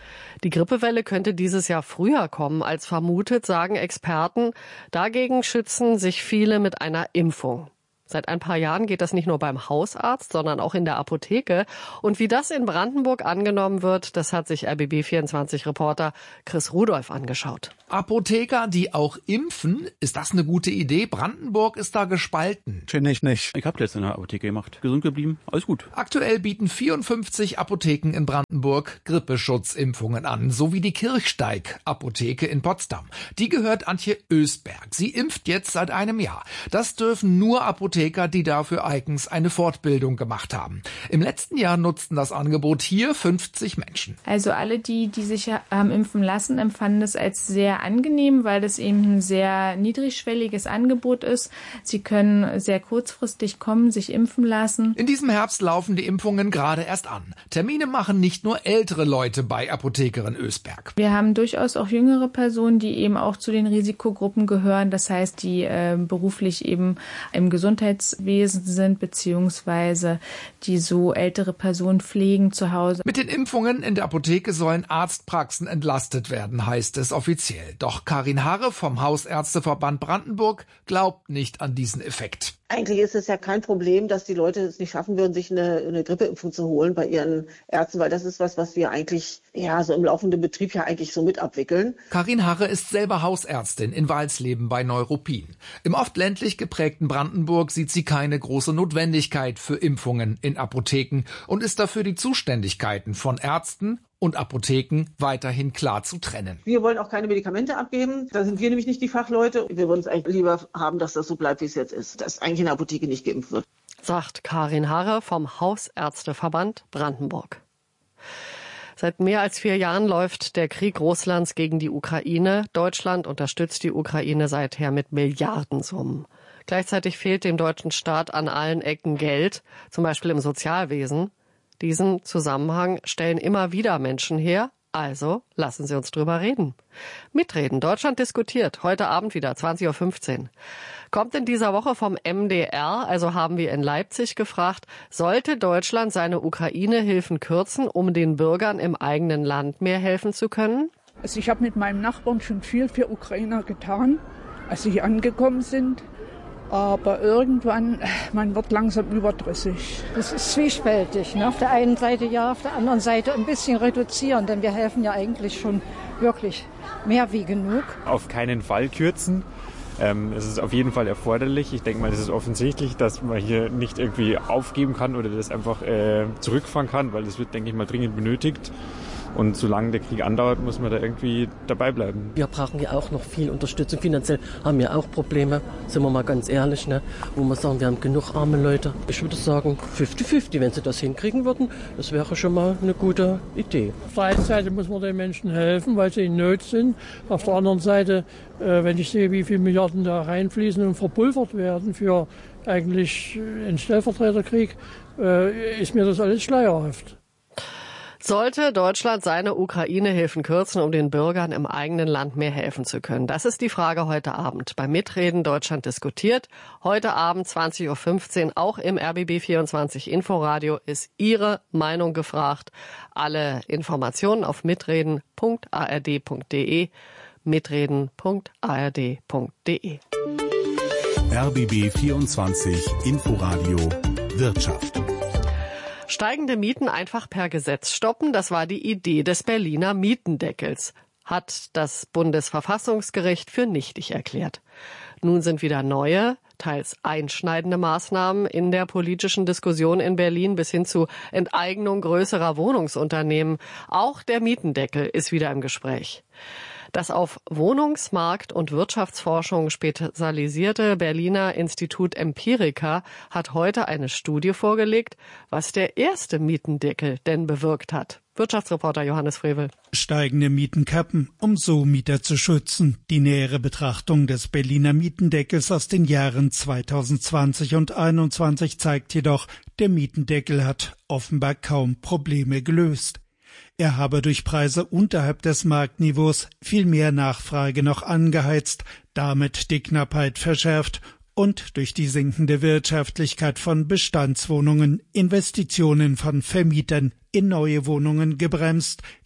Speaker 4: Die Grippewelle könnte dieses Jahr früher kommen als vermutet, sagen Experten. Dagegen schützen sich viele mit einer Impfung. Seit ein paar Jahren geht das nicht nur beim Hausarzt, sondern auch in der Apotheke. Und wie das in Brandenburg angenommen wird, das hat sich R B B vierundzwanzig-Reporter Chris Rudolph angeschaut.
Speaker 21: Apotheker, die auch impfen, ist das eine gute Idee? Brandenburg ist da gespalten.
Speaker 22: Finde ich nicht. Ich habe das in der Apotheke gemacht. Gesund geblieben, alles gut.
Speaker 21: Aktuell bieten vierundfünfzig Apotheken in Brandenburg Grippeschutzimpfungen an, sowie die Kirchsteig-Apotheke in Potsdam. Die gehört Antje Ösberg. Sie impft jetzt seit einem Jahr. Das dürfen nur Apotheker, die dafür eigens eine Fortbildung gemacht haben. Im letzten Jahr nutzten das Angebot hier fünfzig Menschen.
Speaker 23: Also alle, die, die sich haben impfen lassen, empfanden es als sehr angenehm, weil das eben ein sehr niedrigschwelliges Angebot ist. Sie können sehr kurzfristig kommen, sich impfen lassen.
Speaker 21: In diesem Herbst laufen die Impfungen gerade erst an. Termine machen nicht nur ältere Leute bei Apothekerin Ösberg.
Speaker 23: Wir haben durchaus auch jüngere Personen, die eben auch zu den Risikogruppen gehören. Das heißt, die äh, beruflich eben im Gesundheitswesen sind, beziehungsweise die so ältere Personen pflegen zu Hause.
Speaker 21: Mit den Impfungen in der Apotheke sollen Arztpraxen entlastet werden, heißt es offiziell. Doch Karin Harre vom Hausärzteverband Brandenburg glaubt nicht an diesen Effekt.
Speaker 24: Eigentlich ist es ja kein Problem, dass die Leute es nicht schaffen würden, sich eine, eine Grippeimpfung zu holen bei ihren Ärzten, weil das ist was, was wir eigentlich ja so im laufenden Betrieb ja eigentlich so mit abwickeln.
Speaker 21: Karin Harre ist selber Hausärztin in Walsleben bei Neuruppin. Im oft ländlich geprägten Brandenburg sieht sie keine große Notwendigkeit für Impfungen in Apotheken und ist dafür die Zuständigkeiten von Ärzten und Apotheken weiterhin klar zu trennen.
Speaker 24: Wir wollen auch keine Medikamente abgeben. Da sind wir nämlich nicht die Fachleute. Wir würden es eigentlich lieber haben, dass das so bleibt, wie es jetzt ist. Dass eigentlich in der Apotheke nicht geimpft wird.
Speaker 4: Sagt Karin Harre vom Hausärzteverband Brandenburg. Seit mehr als vier Jahren läuft der Krieg Russlands gegen die Ukraine. Deutschland unterstützt die Ukraine seither mit Milliardensummen. Gleichzeitig fehlt dem deutschen Staat an allen Ecken Geld, zum Beispiel im Sozialwesen. Diesen Zusammenhang stellen immer wieder Menschen her. Also lassen Sie uns drüber reden. Mitreden. Deutschland diskutiert. Heute Abend wieder, zwanzig Uhr fünfzehn. Kommt in dieser Woche vom M D R, also haben wir in Leipzig gefragt, sollte Deutschland seine Ukraine-Hilfen kürzen, um den Bürgern im eigenen Land mehr helfen zu können?
Speaker 25: Also ich habe mit meinem Nachbarn schon viel für Ukrainer getan, als sie hier angekommen sind. Aber irgendwann, man wird langsam überdrüssig.
Speaker 26: Es ist zwiespältig. Ne? Auf der einen Seite ja, auf der anderen Seite ein bisschen reduzieren, denn wir helfen ja eigentlich schon wirklich mehr wie genug.
Speaker 27: Auf keinen Fall kürzen. Ähm, es ist auf jeden Fall erforderlich. Ich denke mal, das ist offensichtlich, dass man hier nicht irgendwie aufgeben kann oder das einfach äh, zurückfahren kann, weil das wird, denke ich mal, dringend benötigt. Und solange der Krieg andauert, muss man da irgendwie dabei bleiben.
Speaker 28: Wir brauchen ja auch noch viel Unterstützung. Finanziell haben wir auch Probleme, sind wir mal ganz ehrlich, ne? Wo wir sagen, wir haben genug arme Leute. Ich würde sagen fünfzig fünfzig, wenn sie das hinkriegen würden, das wäre schon mal eine gute Idee.
Speaker 29: Auf der einen Seite muss man den Menschen helfen, weil sie in Not sind. Auf der anderen Seite, äh, wenn ich sehe, wie viele Milliarden da reinfließen und verpulvert werden für eigentlich einen Stellvertreterkrieg, äh, ist mir das alles schleierhaft.
Speaker 4: Sollte Deutschland seine Ukraine-Hilfen kürzen, um den Bürgern im eigenen Land mehr helfen zu können? Das ist die Frage heute Abend. Beim Mitreden Deutschland diskutiert. Heute Abend zwanzig Uhr fünfzehn, auch im R B B vierundzwanzig Inforadio, ist Ihre Meinung gefragt. Alle Informationen auf mitreden punkt a r d punkt d e, mitreden punkt a r d punkt d e.
Speaker 3: R B B vierundzwanzig Inforadio Wirtschaft.
Speaker 4: Steigende Mieten einfach per Gesetz stoppen, das war die Idee des Berliner Mietendeckels, hat das Bundesverfassungsgericht für nichtig erklärt. Nun sind wieder neue, teils einschneidende Maßnahmen in der politischen Diskussion in Berlin bis hin zu Enteignung größerer Wohnungsunternehmen. Auch der Mietendeckel ist wieder im Gespräch. Das auf Wohnungsmarkt- und Wirtschaftsforschung spezialisierte Berliner Institut Empirica hat heute eine Studie vorgelegt, was der erste Mietendeckel denn bewirkt hat. Wirtschaftsreporter Johannes Frevel.
Speaker 30: Steigende Mieten kappen, um so Mieter zu schützen. Die nähere Betrachtung des Berliner Mietendeckels aus den Jahren zweitausendzwanzig und einundzwanzig zeigt jedoch, der Mietendeckel hat offenbar kaum Probleme gelöst. Er habe durch Preise unterhalb des Marktniveaus viel mehr Nachfrage noch angeheizt, damit die Knappheit verschärft und durch die sinkende Wirtschaftlichkeit von Bestandswohnungen Investitionen von Vermietern in neue Wohnungen gebremst,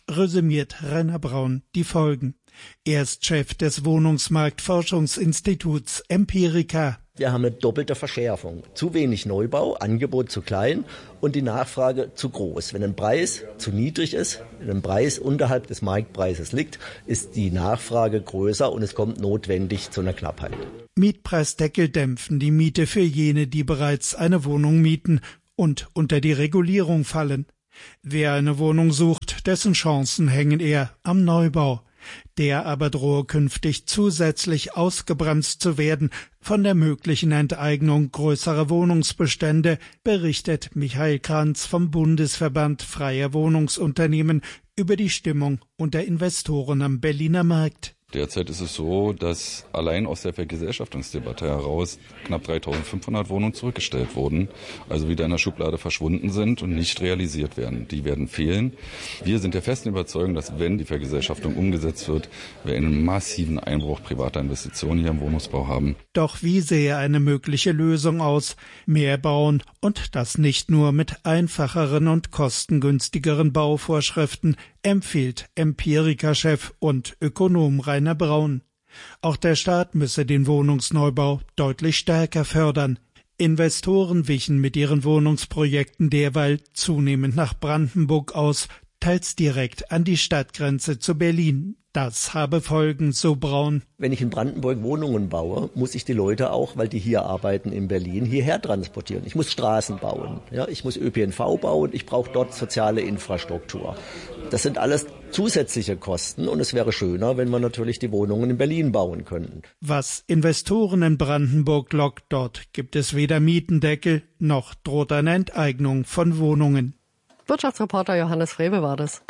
Speaker 30: resümiert Rainer Braun die Folgen. Er ist Chef des Wohnungsmarktforschungsinstituts Empirica.
Speaker 1: Wir haben eine doppelte Verschärfung. Zu wenig Neubau, Angebot zu klein und die Nachfrage zu groß. Wenn ein Preis zu niedrig ist, wenn ein Preis unterhalb des Marktpreises liegt, ist die Nachfrage größer und es kommt notwendig zu einer Knappheit.
Speaker 30: Mietpreisdeckel dämpfen die Miete für jene, die bereits eine Wohnung mieten und unter die Regulierung fallen. Wer eine Wohnung sucht, dessen Chancen hängen eher am Neubau. Der aber drohe künftig zusätzlich ausgebremst zu werden von der möglichen Enteignung größerer Wohnungsbestände, berichtet Michael Kranz vom Bundesverband Freier Wohnungsunternehmen über die Stimmung unter Investoren am Berliner Markt.
Speaker 2: Derzeit ist es so, dass allein aus der Vergesellschaftungsdebatte heraus knapp dreitausendfünfhundert Wohnungen zurückgestellt wurden, also wieder in der Schublade verschwunden sind und nicht realisiert werden. Die werden fehlen. Wir sind der festen Überzeugung, dass wenn die Vergesellschaftung umgesetzt wird, wir einen massiven Einbruch privater Investitionen hier im Wohnungsbau haben.
Speaker 30: Doch wie sähe eine mögliche Lösung aus? Mehr bauen und das nicht nur mit einfacheren und kostengünstigeren Bauvorschriften, empfiehlt Empirica-Chef und Ökonom Rainer Braun. Auch der Staat müsse den Wohnungsneubau deutlich stärker fördern. Investoren wichen mit ihren Wohnungsprojekten derweil zunehmend nach Brandenburg aus, teils direkt an die Stadtgrenze zu Berlin. Das habe Folgen, so Braun.
Speaker 1: Wenn ich in Brandenburg Wohnungen baue, muss ich die Leute auch, weil die hier arbeiten in Berlin, hierher transportieren. Ich muss Straßen bauen, ja, ich muss Ö P N V bauen, ich brauche dort soziale Infrastruktur. Das sind alles zusätzliche Kosten und es wäre schöner, wenn wir natürlich die Wohnungen in Berlin bauen könnten.
Speaker 30: Was Investoren in Brandenburg lockt, dort gibt es weder Mietendeckel noch droht eine Enteignung von Wohnungen.
Speaker 4: Wirtschaftsreporter Johannes Frebe war das.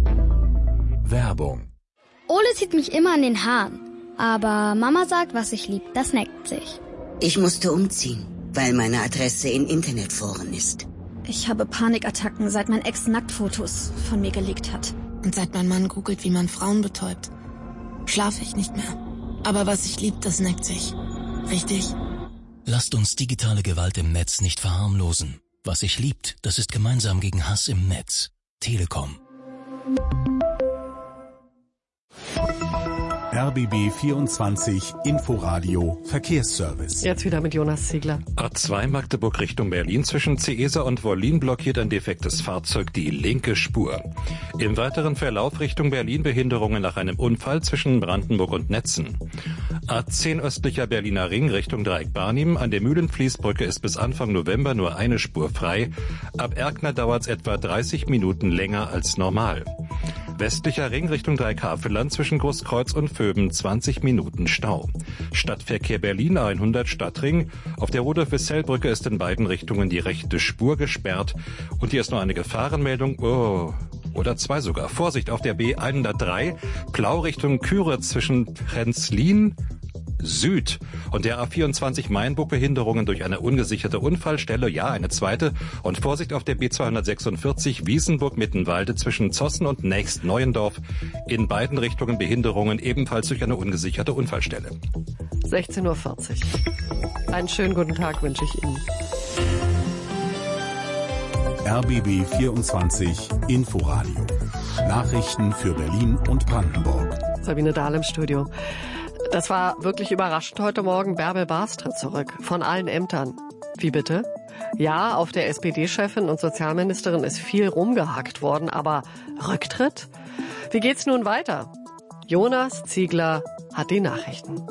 Speaker 5: Werbung.
Speaker 6: Ole zieht mich immer an den Haaren, aber Mama sagt, was ich lieb, das neckt sich.
Speaker 7: Ich musste umziehen, weil meine Adresse in Internetforen ist.
Speaker 6: Ich habe Panikattacken, seit mein Ex Nacktfotos von mir gelegt hat.
Speaker 8: Und seit mein Mann googelt, wie man Frauen betäubt, schlafe ich nicht mehr. Aber was ich lieb, das neckt sich. Richtig?
Speaker 9: Lasst uns digitale Gewalt im Netz nicht verharmlosen. Was sich liebt, das ist gemeinsam gegen Hass im Netz. Telekom.
Speaker 3: R B B vierundzwanzig Inforadio Verkehrsservice.
Speaker 4: Jetzt wieder mit Jonas Ziegler.
Speaker 16: A zwei Magdeburg Richtung Berlin zwischen Ceesa und Wollin blockiert ein defektes Fahrzeug die linke Spur. Im weiteren Verlauf Richtung Berlin Behinderungen nach einem Unfall zwischen Brandenburg und Netzen. A zehn östlicher Berliner Ring Richtung Dreieck Barnim. An der Mühlenfließbrücke ist bis Anfang November nur eine Spur frei. Ab Erkner dauert es etwa dreißig Minuten länger als normal. Westlicher Ring Richtung Dreieck-Havelland zwischen Großkreuz und Vöben zwanzig Minuten Stau. Stadtverkehr Berlin hundert Stadtring. Auf der Rudolf-Wissell-Brücke ist in beiden Richtungen die rechte Spur gesperrt. Und hier ist noch eine Gefahrenmeldung. Oh, oder zwei sogar. Vorsicht auf der B hundertdrei. Plau Richtung Küritz zwischen Prenzlin Süd und der A vierundzwanzig Mainburg Behinderungen durch eine ungesicherte Unfallstelle, ja, eine zweite. Und Vorsicht auf der B zweihundertsechsundvierzig Wiesenburg-Mittenwalde zwischen Zossen und Nächst Neuendorf. In beiden Richtungen Behinderungen ebenfalls durch eine ungesicherte Unfallstelle.
Speaker 4: sechzehn Uhr vierzig. Einen schönen guten Tag wünsche ich Ihnen.
Speaker 3: R B B vierundzwanzig Inforadio. Nachrichten für Berlin und Brandenburg.
Speaker 4: Sabine Dahl im Studio. Das war wirklich überraschend heute Morgen. Bärbel Baas tritt zurück. Von allen Ämtern. Wie bitte? Ja, auf der S P D-Chefin und Sozialministerin ist viel rumgehackt worden, aber Rücktritt? Wie geht's nun weiter? Jonas Ziegler hat die Nachrichten.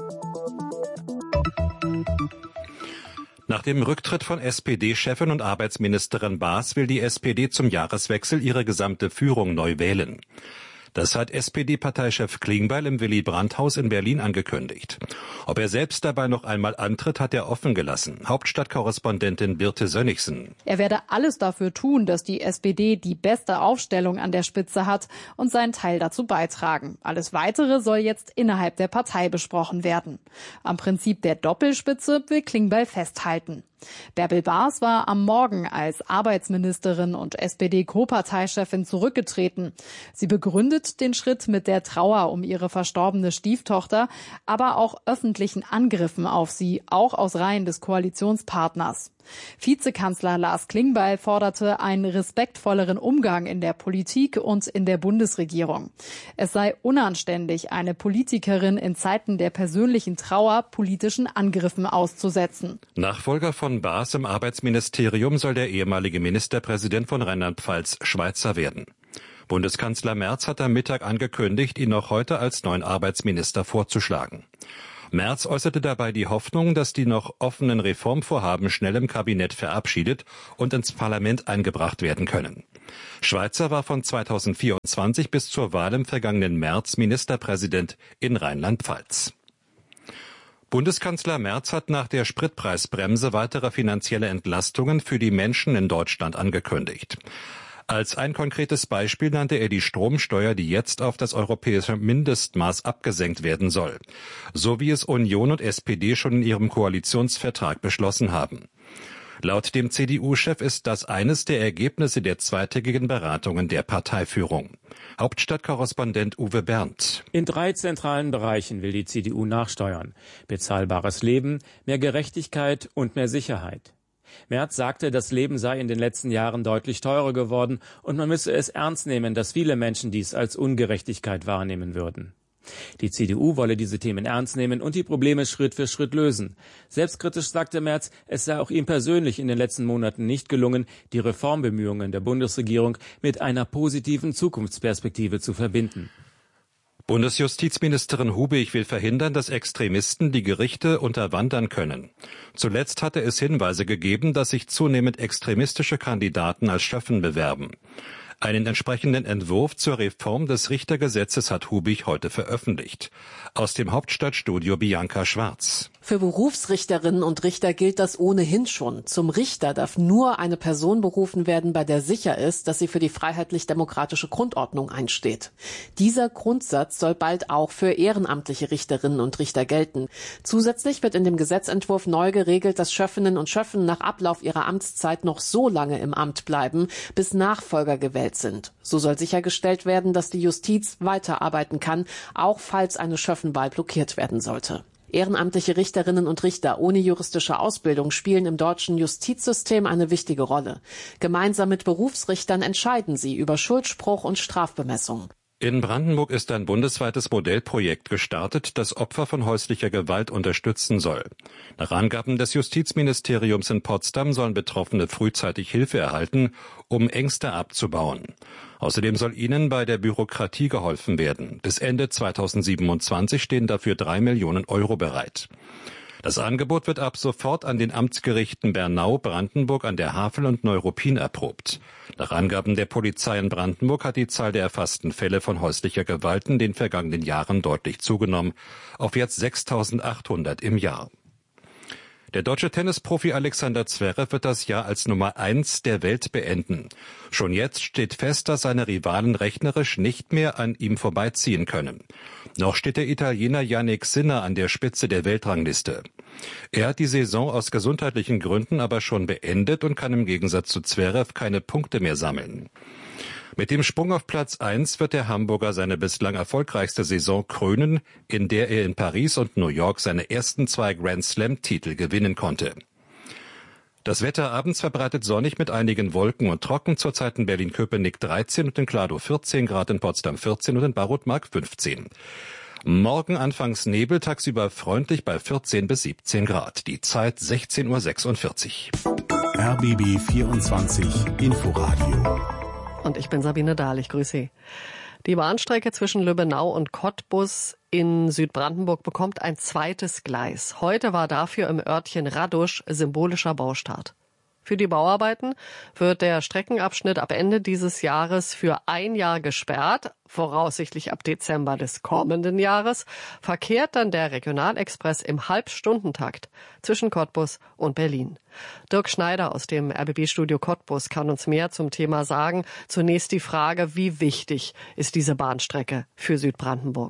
Speaker 16: Nach dem Rücktritt von S P D-Chefin und Arbeitsministerin Baas will die S P D zum Jahreswechsel ihre gesamte Führung neu wählen. Das hat S P D-Parteichef Klingbeil im Willy-Brandt-Haus in Berlin angekündigt. Ob er selbst dabei noch einmal antritt, hat er offen gelassen. Hauptstadtkorrespondentin Birte Sönnigsen.
Speaker 10: Er werde alles dafür tun, dass die S P D die beste Aufstellung an der Spitze hat und seinen Teil dazu beitragen. Alles Weitere soll jetzt innerhalb der Partei besprochen werden. Am Prinzip der Doppelspitze will Klingbeil festhalten. Bärbel Baas war am Morgen als Arbeitsministerin und S P D-Co-Parteichefin zurückgetreten. Sie begründet verbindet den Schritt mit der Trauer um ihre verstorbene Stieftochter, aber auch öffentlichen Angriffen auf sie, auch aus Reihen des Koalitionspartners. Vizekanzler Lars Klingbeil forderte einen respektvolleren Umgang in der Politik und in der Bundesregierung. Es sei unanständig, eine Politikerin in Zeiten der persönlichen Trauer politischen Angriffen auszusetzen.
Speaker 16: Nachfolger von Baas im Arbeitsministerium soll der ehemalige Ministerpräsident von Rheinland-Pfalz Schweitzer werden. Bundeskanzler Merz hat am Mittag angekündigt, ihn noch heute als neuen Arbeitsminister vorzuschlagen. Merz äußerte dabei die Hoffnung, dass die noch offenen Reformvorhaben schnell im Kabinett verabschiedet und ins Parlament eingebracht werden können. Schweitzer war von zweitausendvierundzwanzig bis zur Wahl im vergangenen März Ministerpräsident in Rheinland-Pfalz. Bundeskanzler Merz hat nach der Spritpreisbremse weitere finanzielle Entlastungen für die Menschen in Deutschland angekündigt. Als ein konkretes Beispiel nannte er die Stromsteuer, die jetzt auf das europäische Mindestmaß abgesenkt werden soll, so wie es Union und S P D schon in ihrem Koalitionsvertrag beschlossen haben. Laut dem C D U-Chef ist das eines der Ergebnisse der zweitägigen Beratungen der Parteiführung. Hauptstadtkorrespondent Uwe Berndt.
Speaker 5: In drei zentralen Bereichen will die C D U nachsteuern: bezahlbares Leben, mehr Gerechtigkeit und mehr Sicherheit. Merz sagte, das Leben sei in den letzten Jahren deutlich teurer geworden und man müsse es ernst nehmen, dass viele Menschen dies als Ungerechtigkeit wahrnehmen würden. Die C D U wolle diese Themen ernst nehmen und die Probleme Schritt für Schritt lösen. Selbstkritisch sagte Merz, es sei auch ihm persönlich in den letzten Monaten nicht gelungen, die Reformbemühungen der Bundesregierung mit einer positiven Zukunftsperspektive zu verbinden.
Speaker 16: Bundesjustizministerin Hubig will verhindern, dass Extremisten die Gerichte unterwandern können. Zuletzt hatte es Hinweise gegeben, dass sich zunehmend extremistische Kandidaten als Schöffen bewerben. Einen entsprechenden Entwurf zur Reform des Richtergesetzes hat Hubig heute veröffentlicht. Aus dem Hauptstadtstudio Bianca Schwarz.
Speaker 11: Für Berufsrichterinnen und Richter gilt das ohnehin schon. Zum Richter darf nur eine Person berufen werden, bei der sicher ist, dass sie für die freiheitlich-demokratische Grundordnung einsteht. Dieser Grundsatz soll bald auch für ehrenamtliche Richterinnen und Richter gelten. Zusätzlich wird in dem Gesetzentwurf neu geregelt, dass Schöffinnen und Schöffen nach Ablauf ihrer Amtszeit noch so lange im Amt bleiben, bis Nachfolger gewählt sind. So soll sichergestellt werden, dass die Justiz weiterarbeiten kann, auch falls eine Schöffenwahl blockiert werden sollte. Ehrenamtliche Richterinnen und Richter ohne juristische Ausbildung spielen im deutschen Justizsystem eine wichtige Rolle. Gemeinsam mit Berufsrichtern entscheiden sie über Schuldspruch und Strafbemessung.
Speaker 16: In Brandenburg ist ein bundesweites Modellprojekt gestartet, das Opfer von häuslicher Gewalt unterstützen soll. Nach Angaben des Justizministeriums in Potsdam sollen Betroffene frühzeitig Hilfe erhalten, um Ängste abzubauen. Außerdem soll ihnen bei der Bürokratie geholfen werden. Bis Ende zweitausendsiebenundzwanzig stehen dafür drei Millionen Euro bereit. Das Angebot wird ab sofort an den Amtsgerichten Bernau, Brandenburg an der Havel und Neuruppin erprobt. Nach Angaben der Polizei in Brandenburg hat die Zahl der erfassten Fälle von häuslicher Gewalt in den vergangenen Jahren deutlich zugenommen, auf jetzt sechstausendachthundert im Jahr. Der deutsche Tennisprofi Alexander Zverev wird das Jahr als Nummer eins der Welt beenden. Schon jetzt steht fest, dass seine Rivalen rechnerisch nicht mehr an ihm vorbeiziehen können. Noch steht der Italiener Jannik Sinner an der Spitze der Weltrangliste. Er hat die Saison aus gesundheitlichen Gründen aber schon beendet und kann im Gegensatz zu Zverev keine Punkte mehr sammeln. Mit dem Sprung auf Platz eins wird der Hamburger seine bislang erfolgreichste Saison krönen, in der er in Paris und New York seine ersten zwei Grand-Slam-Titel gewinnen konnte. Das Wetter abends verbreitet sonnig mit einigen Wolken und trocken, zurzeit in Berlin-Köpenick dreizehn und in Kladow vierzehn Grad, in Potsdam vierzehn und in Barotmark fünfzehn. Morgen anfangs Nebel, tagsüber freundlich bei vierzehn bis siebzehn Grad. Die Zeit sechzehn Uhr sechsundvierzig.
Speaker 3: R B B vierundzwanzig Inforadio.
Speaker 4: Und ich bin Sabine Dahl, ich grüße Sie. Die Bahnstrecke zwischen Lübbenau und Cottbus in Südbrandenburg bekommt ein zweites Gleis. Heute war dafür im Örtchen Radusch symbolischer Baustart. Für die Bauarbeiten wird der Streckenabschnitt ab Ende dieses Jahres für ein Jahr gesperrt. Voraussichtlich ab Dezember des kommenden Jahres verkehrt dann der Regionalexpress im Halbstundentakt zwischen Cottbus und Berlin. Dirk Schneider aus dem R B B-Studio Cottbus kann uns mehr zum Thema sagen. Zunächst die Frage, wie wichtig ist diese Bahnstrecke für Südbrandenburg?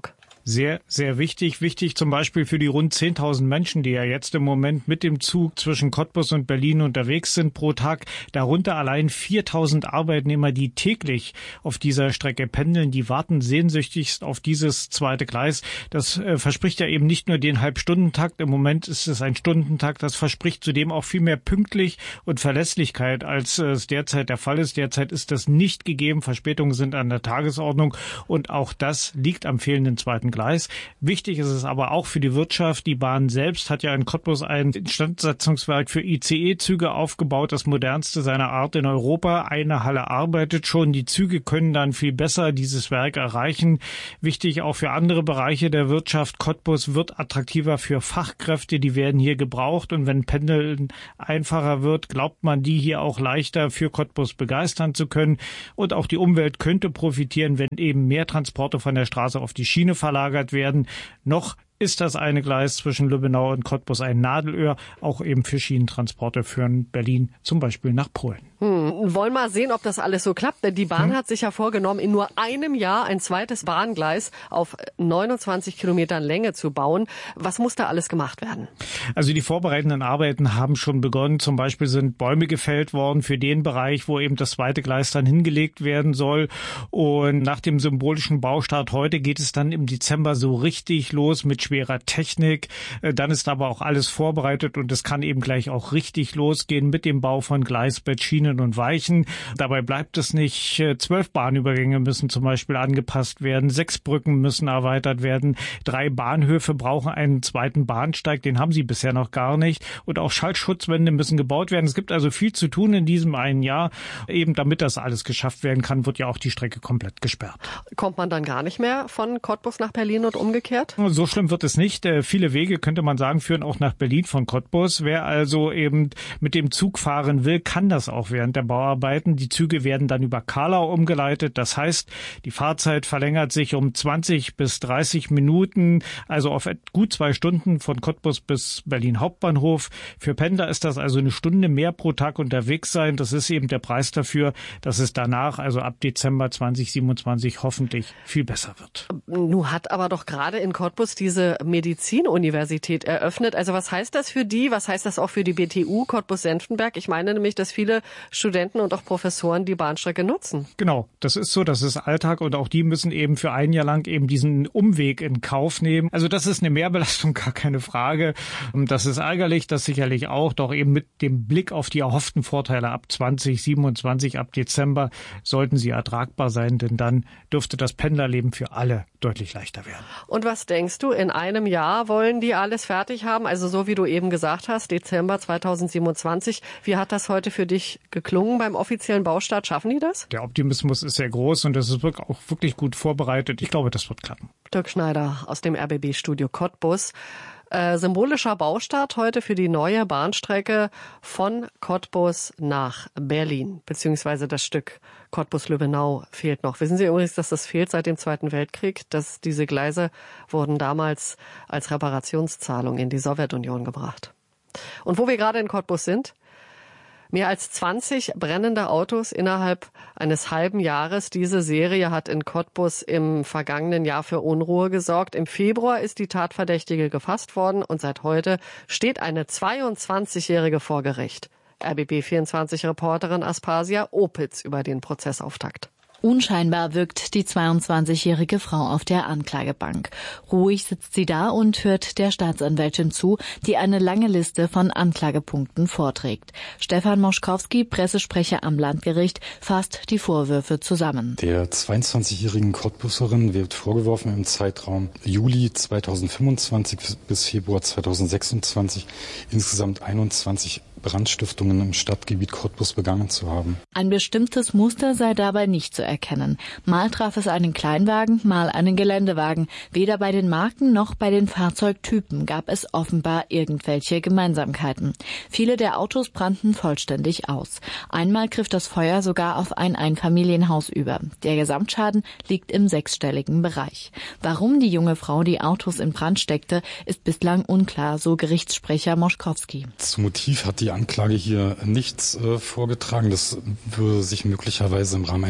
Speaker 12: sehr, sehr wichtig. Wichtig zum Beispiel für die rund zehntausend Menschen, die ja jetzt im Moment mit dem Zug zwischen Cottbus und Berlin unterwegs sind pro Tag. Darunter allein viertausend Arbeitnehmer, die täglich auf dieser Strecke pendeln. Die warten sehnsüchtigst auf dieses zweite Gleis. Das äh, verspricht ja eben nicht nur den Halbstundentakt. Im Moment ist es ein Stundentakt. Das verspricht zudem auch viel mehr Pünktlich und Verlässlichkeit, als es derzeit der Fall ist. Derzeit ist das nicht gegeben. Verspätungen sind an der Tagesordnung und auch das liegt am fehlenden zweiten Gleis. Wichtig ist es aber auch für die Wirtschaft. Die Bahn selbst hat ja in Cottbus ein Instandsetzungswerk für I C E-Züge aufgebaut, das modernste seiner Art in Europa. Eine Halle arbeitet schon. Die Züge können dann viel besser dieses Werk erreichen. Wichtig auch für andere Bereiche der Wirtschaft. Cottbus wird attraktiver für Fachkräfte. Die werden hier gebraucht und wenn Pendeln einfacher wird, glaubt man, die hier auch leichter für Cottbus begeistern zu können. Und auch die Umwelt könnte profitieren, wenn eben mehr Transporte von der Straße auf die Schiene verlagert werden. Noch ist das eine Gleis zwischen Lübbenau und Cottbus ein Nadelöhr, auch eben für Schienentransporte führen Berlin zum Beispiel nach Polen.
Speaker 4: Hm, wollen mal sehen, ob das alles so klappt, denn die Bahn
Speaker 12: hm?
Speaker 4: hat sich ja vorgenommen, in nur einem Jahr ein zweites Bahngleis auf neunundzwanzig Kilometern Länge zu bauen. Was muss da alles gemacht werden?
Speaker 12: Also die vorbereitenden Arbeiten haben schon begonnen. Zum Beispiel sind Bäume gefällt worden für den Bereich, wo eben das zweite Gleis dann hingelegt werden soll. Und nach dem symbolischen Baustart heute geht es dann im Dezember so richtig los mit schwerer Technik. Dann ist aber auch alles vorbereitet und es kann eben gleich auch richtig losgehen mit dem Bau von Gleisbett, Schienen und Weichen. Dabei bleibt es nicht. Zwölf Bahnübergänge müssen zum Beispiel angepasst werden. Sechs Brücken müssen erweitert werden. Drei Bahnhöfe brauchen einen zweiten Bahnsteig. Den haben sie bisher noch gar nicht. Und auch Schallschutzwände müssen gebaut werden. Es gibt also viel zu tun in diesem einen Jahr. Eben damit das alles geschafft werden kann, wird ja auch die Strecke komplett gesperrt.
Speaker 4: Kommt man dann gar nicht mehr von Cottbus nach Berlin und umgekehrt?
Speaker 12: So schlimm wird es nicht. Viele Wege, könnte man sagen, führen auch nach Berlin von Cottbus. Wer also eben mit dem Zug fahren will, kann das auch während der Bauarbeiten. Die Züge werden dann über Karlau umgeleitet. Das heißt, die Fahrzeit verlängert sich um zwanzig bis dreißig Minuten, also auf gut zwei Stunden von Cottbus bis Berlin Hauptbahnhof. Für Pendler ist das also eine Stunde mehr pro Tag unterwegs sein. Das ist eben der Preis dafür, dass es danach, also ab Dezember zweitausendsiebenundzwanzig, hoffentlich viel besser wird.
Speaker 4: Nun hat aber doch gerade in Cottbus diese Medizinuniversität eröffnet. Also was heißt das für die? Was heißt das auch für die B T U Cottbus-Senftenberg? Ich meine nämlich, dass viele Studenten und auch Professoren die Bahnstrecke nutzen.
Speaker 12: Genau, das ist so, das ist Alltag und auch die müssen eben für ein Jahr lang eben diesen Umweg in Kauf nehmen. Also das ist eine Mehrbelastung, gar keine Frage. Das ist ärgerlich, das sicherlich auch, doch eben mit dem Blick auf die erhofften Vorteile ab zweitausendsiebenundzwanzig, ab Dezember sollten sie ertragbar sein, denn dann dürfte das Pendlerleben für alle deutlich leichter werden.
Speaker 4: Und was denkst du, in einem Jahr wollen die alles fertig haben? Also so wie du eben gesagt hast, Dezember zweitausendsiebenundzwanzig. Wie hat das heute für dich geklungen beim offiziellen Baustart? Schaffen die das?
Speaker 12: Der Optimismus ist sehr groß und das ist auch wirklich gut vorbereitet. Ich glaube, das wird klappen.
Speaker 4: Dirk Schneider aus dem R B B-Studio Cottbus. Äh, symbolischer Baustart heute für die neue Bahnstrecke von Cottbus nach Berlin, beziehungsweise das Stück Cottbus-Lübbenau fehlt noch. Wissen Sie übrigens, dass das fehlt seit dem Zweiten Weltkrieg? Dass diese Gleise wurden damals als Reparationszahlung in die Sowjetunion gebracht. Und wo wir gerade in Cottbus sind, mehr als zwanzig brennende Autos innerhalb eines halben Jahres. Diese Serie hat in Cottbus im vergangenen Jahr für Unruhe gesorgt. Im Februar ist die Tatverdächtige gefasst worden und seit heute steht eine zweiundzwanzigjährige vor Gericht. R B B vierundzwanzig-Reporterin Aspasia Opitz über den Prozessauftakt.
Speaker 13: Unscheinbar wirkt die zweiundzwanzigjährige Frau auf der Anklagebank. Ruhig sitzt sie da und hört der Staatsanwältin zu, die eine lange Liste von Anklagepunkten vorträgt. Stefan Moschkowski, Pressesprecher am Landgericht, fasst die Vorwürfe zusammen.
Speaker 14: Der zweiundzwanzigjährigen Cottbuserin wird vorgeworfen, im Zeitraum Juli zweitausendfünfundzwanzig bis Februar zweitausendsechsundzwanzig insgesamt einundzwanzig Brandstiftungen im Stadtgebiet Cottbus begangen zu haben.
Speaker 13: Ein bestimmtes Muster sei dabei nicht zu erkennen. Mal traf es einen Kleinwagen, mal einen Geländewagen. Weder bei den Marken noch bei den Fahrzeugtypen gab es offenbar irgendwelche Gemeinsamkeiten. Viele der Autos brannten vollständig aus. Einmal griff das Feuer sogar auf ein Einfamilienhaus über. Der Gesamtschaden liegt im sechsstelligen Bereich. Warum die junge Frau die Autos in Brand steckte, ist bislang unklar, so Gerichtssprecher Moschkowski.
Speaker 14: Zum Motiv hat die Anklage hier nichts äh, vorgetragen. Das würde sich möglicherweise im Rahmen einer Beweisaufnahme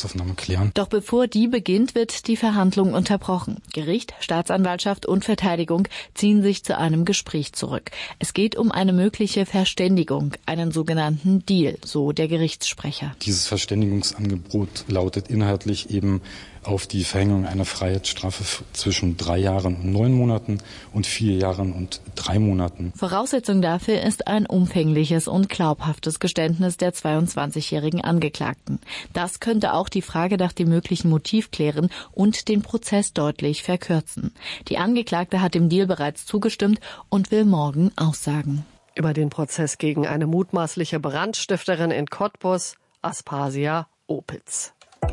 Speaker 14: Beweisaufnahme klären.
Speaker 13: Doch bevor die beginnt, wird die Verhandlung unterbrochen. Gericht, Staatsanwaltschaft und Verteidigung ziehen sich zu einem Gespräch zurück. Es geht um eine mögliche Verständigung, einen sogenannten Deal, so der Gerichtssprecher.
Speaker 14: Dieses Verständigungsangebot lautet inhaltlich eben auf die Verhängung einer Freiheitsstrafe zwischen drei Jahren und neun Monaten und vier Jahren und drei Monaten.
Speaker 13: Voraussetzung dafür ist ein umfängliches und glaubhaftes Geständnis der zweiundzwanzigjährigen Angeklagten. Das könnte auch die Frage nach dem möglichen Motiv klären und den Prozess deutlich verkürzen. Die Angeklagte hat dem Deal bereits zugestimmt und will morgen aussagen.
Speaker 4: Über den Prozess gegen eine mutmaßliche Brandstifterin in Cottbus, Aspasia Opitz.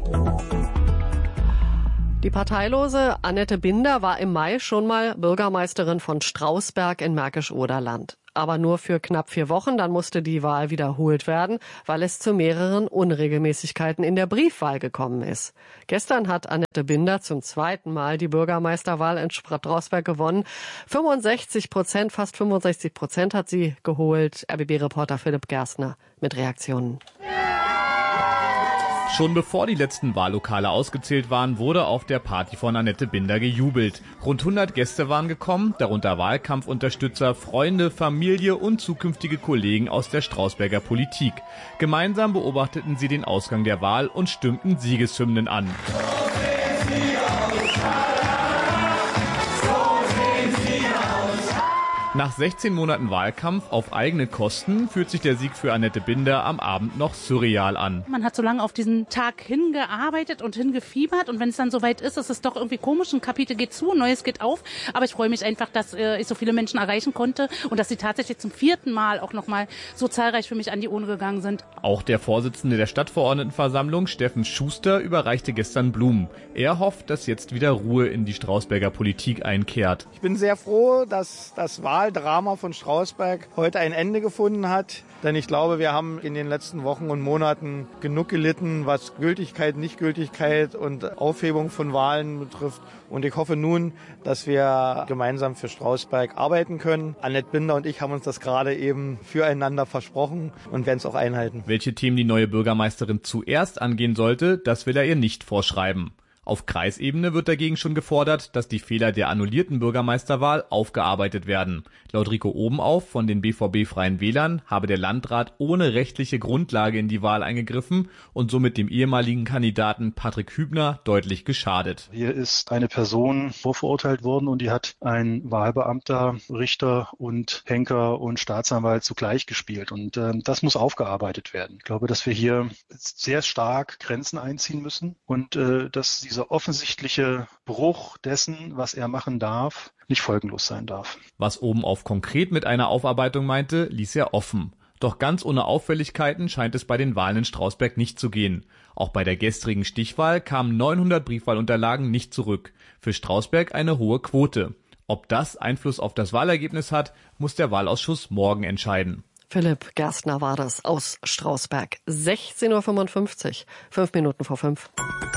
Speaker 4: Die parteilose Annette Binder war im Mai schon mal Bürgermeisterin von Strausberg in Märkisch-Oderland. Aber nur für knapp vier Wochen, dann musste die Wahl wiederholt werden, weil es zu mehreren Unregelmäßigkeiten in der Briefwahl gekommen ist. Gestern hat Annette Binder zum zweiten Mal die Bürgermeisterwahl in Strausberg gewonnen. fünfundsechzig Prozent, fast fünfundsechzig Prozent hat sie geholt. R B B-Reporter Philipp Gerstner mit Reaktionen.
Speaker 15: Schon bevor die letzten Wahllokale ausgezählt waren, wurde auf der Party von Annette Binder gejubelt. Rund hundert Gäste waren gekommen, darunter Wahlkampfunterstützer, Freunde, Familie und zukünftige Kollegen aus der Strausberger Politik. Gemeinsam beobachteten sie den Ausgang der Wahl und stimmten Siegeshymnen an. Nach sechzehn Monaten Wahlkampf auf eigene Kosten fühlt sich der Sieg für Annette Binder am Abend noch surreal an.
Speaker 17: Man hat so lange auf diesen Tag hingearbeitet und hingefiebert und wenn es dann soweit ist, ist es doch irgendwie komisch. Ein Kapitel geht zu, ein neues geht auf. Aber ich freue mich einfach, dass äh, ich so viele Menschen erreichen konnte und dass sie tatsächlich zum vierten Mal auch nochmal so zahlreich für mich an die Urne gegangen sind.
Speaker 15: Auch der Vorsitzende der Stadtverordnetenversammlung, Steffen Schuster, überreichte gestern Blumen. Er hofft, dass jetzt wieder Ruhe in die Strausberger Politik einkehrt.
Speaker 18: Ich bin sehr froh, dass das Wahl Drama von Strausberg heute ein Ende gefunden hat. Denn ich glaube, wir haben in den letzten Wochen und Monaten genug gelitten, was Gültigkeit, Nichtgültigkeit und Aufhebung von Wahlen betrifft. Und ich hoffe nun, dass wir gemeinsam für Strausberg arbeiten können. Annette Binder und ich haben uns das gerade eben füreinander versprochen und werden es auch einhalten.
Speaker 15: Welche Themen die neue Bürgermeisterin zuerst angehen sollte, das will er ihr nicht vorschreiben. Auf Kreisebene wird dagegen schon gefordert, dass die Fehler der annullierten Bürgermeisterwahl aufgearbeitet werden. Laut Rico Obenauf von den B V B-Freien Wählern habe der Landrat ohne rechtliche Grundlage in die Wahl eingegriffen und somit dem ehemaligen Kandidaten Patrick Hübner deutlich geschadet.
Speaker 19: Hier ist eine Person vorverurteilt worden und die hat ein Wahlbeamter, Richter und Henker und Staatsanwalt zugleich gespielt. Und äh, das muss aufgearbeitet werden. Ich glaube, dass wir hier sehr stark Grenzen einziehen müssen und äh, dass diese Dieser offensichtliche Bruch dessen, was er machen darf, nicht folgenlos sein darf.
Speaker 15: Was Obenauf konkret mit einer Aufarbeitung meinte, ließ er offen. Doch ganz ohne Auffälligkeiten scheint es bei den Wahlen in Strausberg nicht zu gehen. Auch bei der gestrigen Stichwahl kamen neunhundert Briefwahlunterlagen nicht zurück. Für Strausberg eine hohe Quote. Ob das Einfluss auf das Wahlergebnis hat, muss der Wahlausschuss morgen entscheiden.
Speaker 4: Philipp Gerstner war das aus Strausberg. sechzehn Uhr fünfundfünfzig, fünf Minuten vor fünf.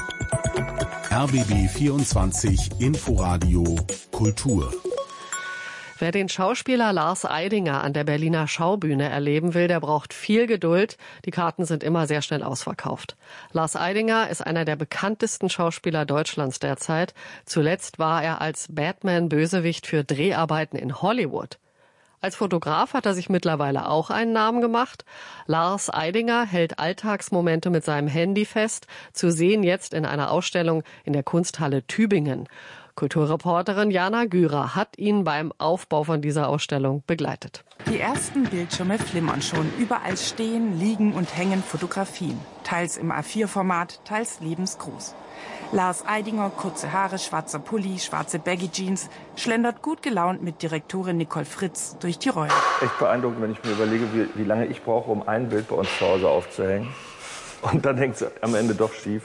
Speaker 3: R B B vierundzwanzig Inforadio Kultur.
Speaker 4: Wer den Schauspieler Lars Eidinger an der Berliner Schaubühne erleben will, der braucht viel Geduld. Die Karten sind immer sehr schnell ausverkauft. Lars Eidinger ist einer der bekanntesten Schauspieler Deutschlands derzeit. Zuletzt war er als Batman-Bösewicht für Dreharbeiten in Hollywood. Als Fotograf hat er sich mittlerweile auch einen Namen gemacht. Lars Eidinger hält Alltagsmomente mit seinem Handy fest, zu sehen jetzt in einer Ausstellung in der Kunsthalle Tübingen. Kulturreporterin Jana Gürer hat ihn beim Aufbau von dieser Ausstellung begleitet.
Speaker 20: Die ersten Bildschirme flimmern schon. Überall stehen, liegen und hängen Fotografien. Teils im A vier Format, teils lebensgroß. Lars Eidinger, kurze Haare, schwarzer Pulli, schwarze Baggy-Jeans, schlendert gut gelaunt mit Direktorin Nicole Fritz durch die Räume.
Speaker 21: Echt beeindruckend, wenn ich mir überlege, wie, wie lange ich brauche, um ein Bild bei uns zu Hause aufzuhängen. Und dann hängt es am Ende doch schief.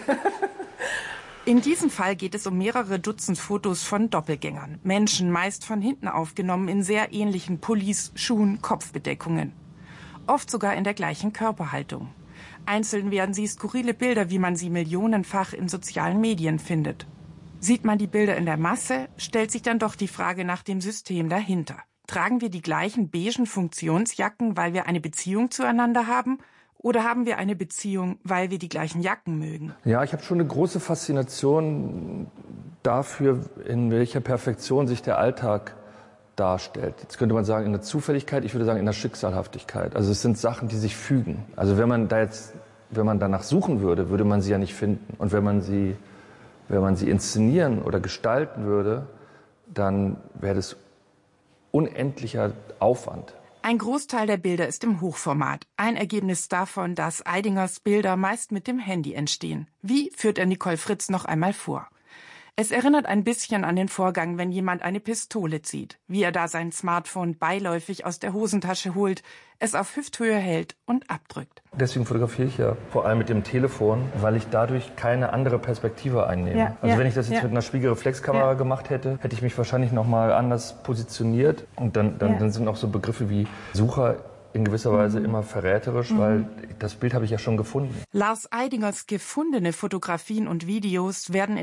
Speaker 20: In diesem Fall geht es um mehrere Dutzend Fotos von Doppelgängern. Menschen, meist von hinten aufgenommen, in sehr ähnlichen Pullis, Schuhen, Kopfbedeckungen. Oft sogar in der gleichen Körperhaltung. Einzeln werden sie skurrile Bilder, wie man sie millionenfach in sozialen Medien findet. Sieht man die Bilder in der Masse, stellt sich dann doch die Frage nach dem System dahinter. Tragen wir die gleichen beigen Funktionsjacken, weil wir eine Beziehung zueinander haben? Oder haben wir eine Beziehung, weil wir die gleichen Jacken mögen?
Speaker 21: Ja, ich habe schon eine große Faszination dafür, in welcher Perfektion sich der Alltag darstellt. Jetzt könnte man sagen in der Zufälligkeit, ich würde sagen in der Schicksalhaftigkeit. Also es sind Sachen, die sich fügen. Also wenn man da jetzt, wenn man danach suchen würde, würde man sie ja nicht finden. Und wenn man sie, wenn man sie inszenieren oder gestalten würde, dann wäre das unendlicher Aufwand.
Speaker 20: Ein Großteil der Bilder ist im Hochformat. Ein Ergebnis davon, dass Eidingers Bilder meist mit dem Handy entstehen. Wie, führt er Nicole Fritz noch einmal vor. Es erinnert ein bisschen an den Vorgang, wenn jemand eine Pistole zieht. Wie er da sein Smartphone beiläufig aus der Hosentasche holt, es auf Hüfthöhe hält und abdrückt.
Speaker 21: Deswegen fotografiere ich ja vor allem mit dem Telefon, weil ich dadurch keine andere Perspektive einnehme. Ja, also ja, wenn ich das jetzt ja. mit einer Spiegelreflexkamera ja. gemacht hätte, hätte ich mich wahrscheinlich noch mal anders positioniert. Und dann, dann, ja. dann sind auch so Begriffe wie Sucher in gewisser Weise immer verräterisch, mhm. weil das Bild habe ich ja schon gefunden.
Speaker 20: Lars Eidingers gefundene Fotografien und Videos werden in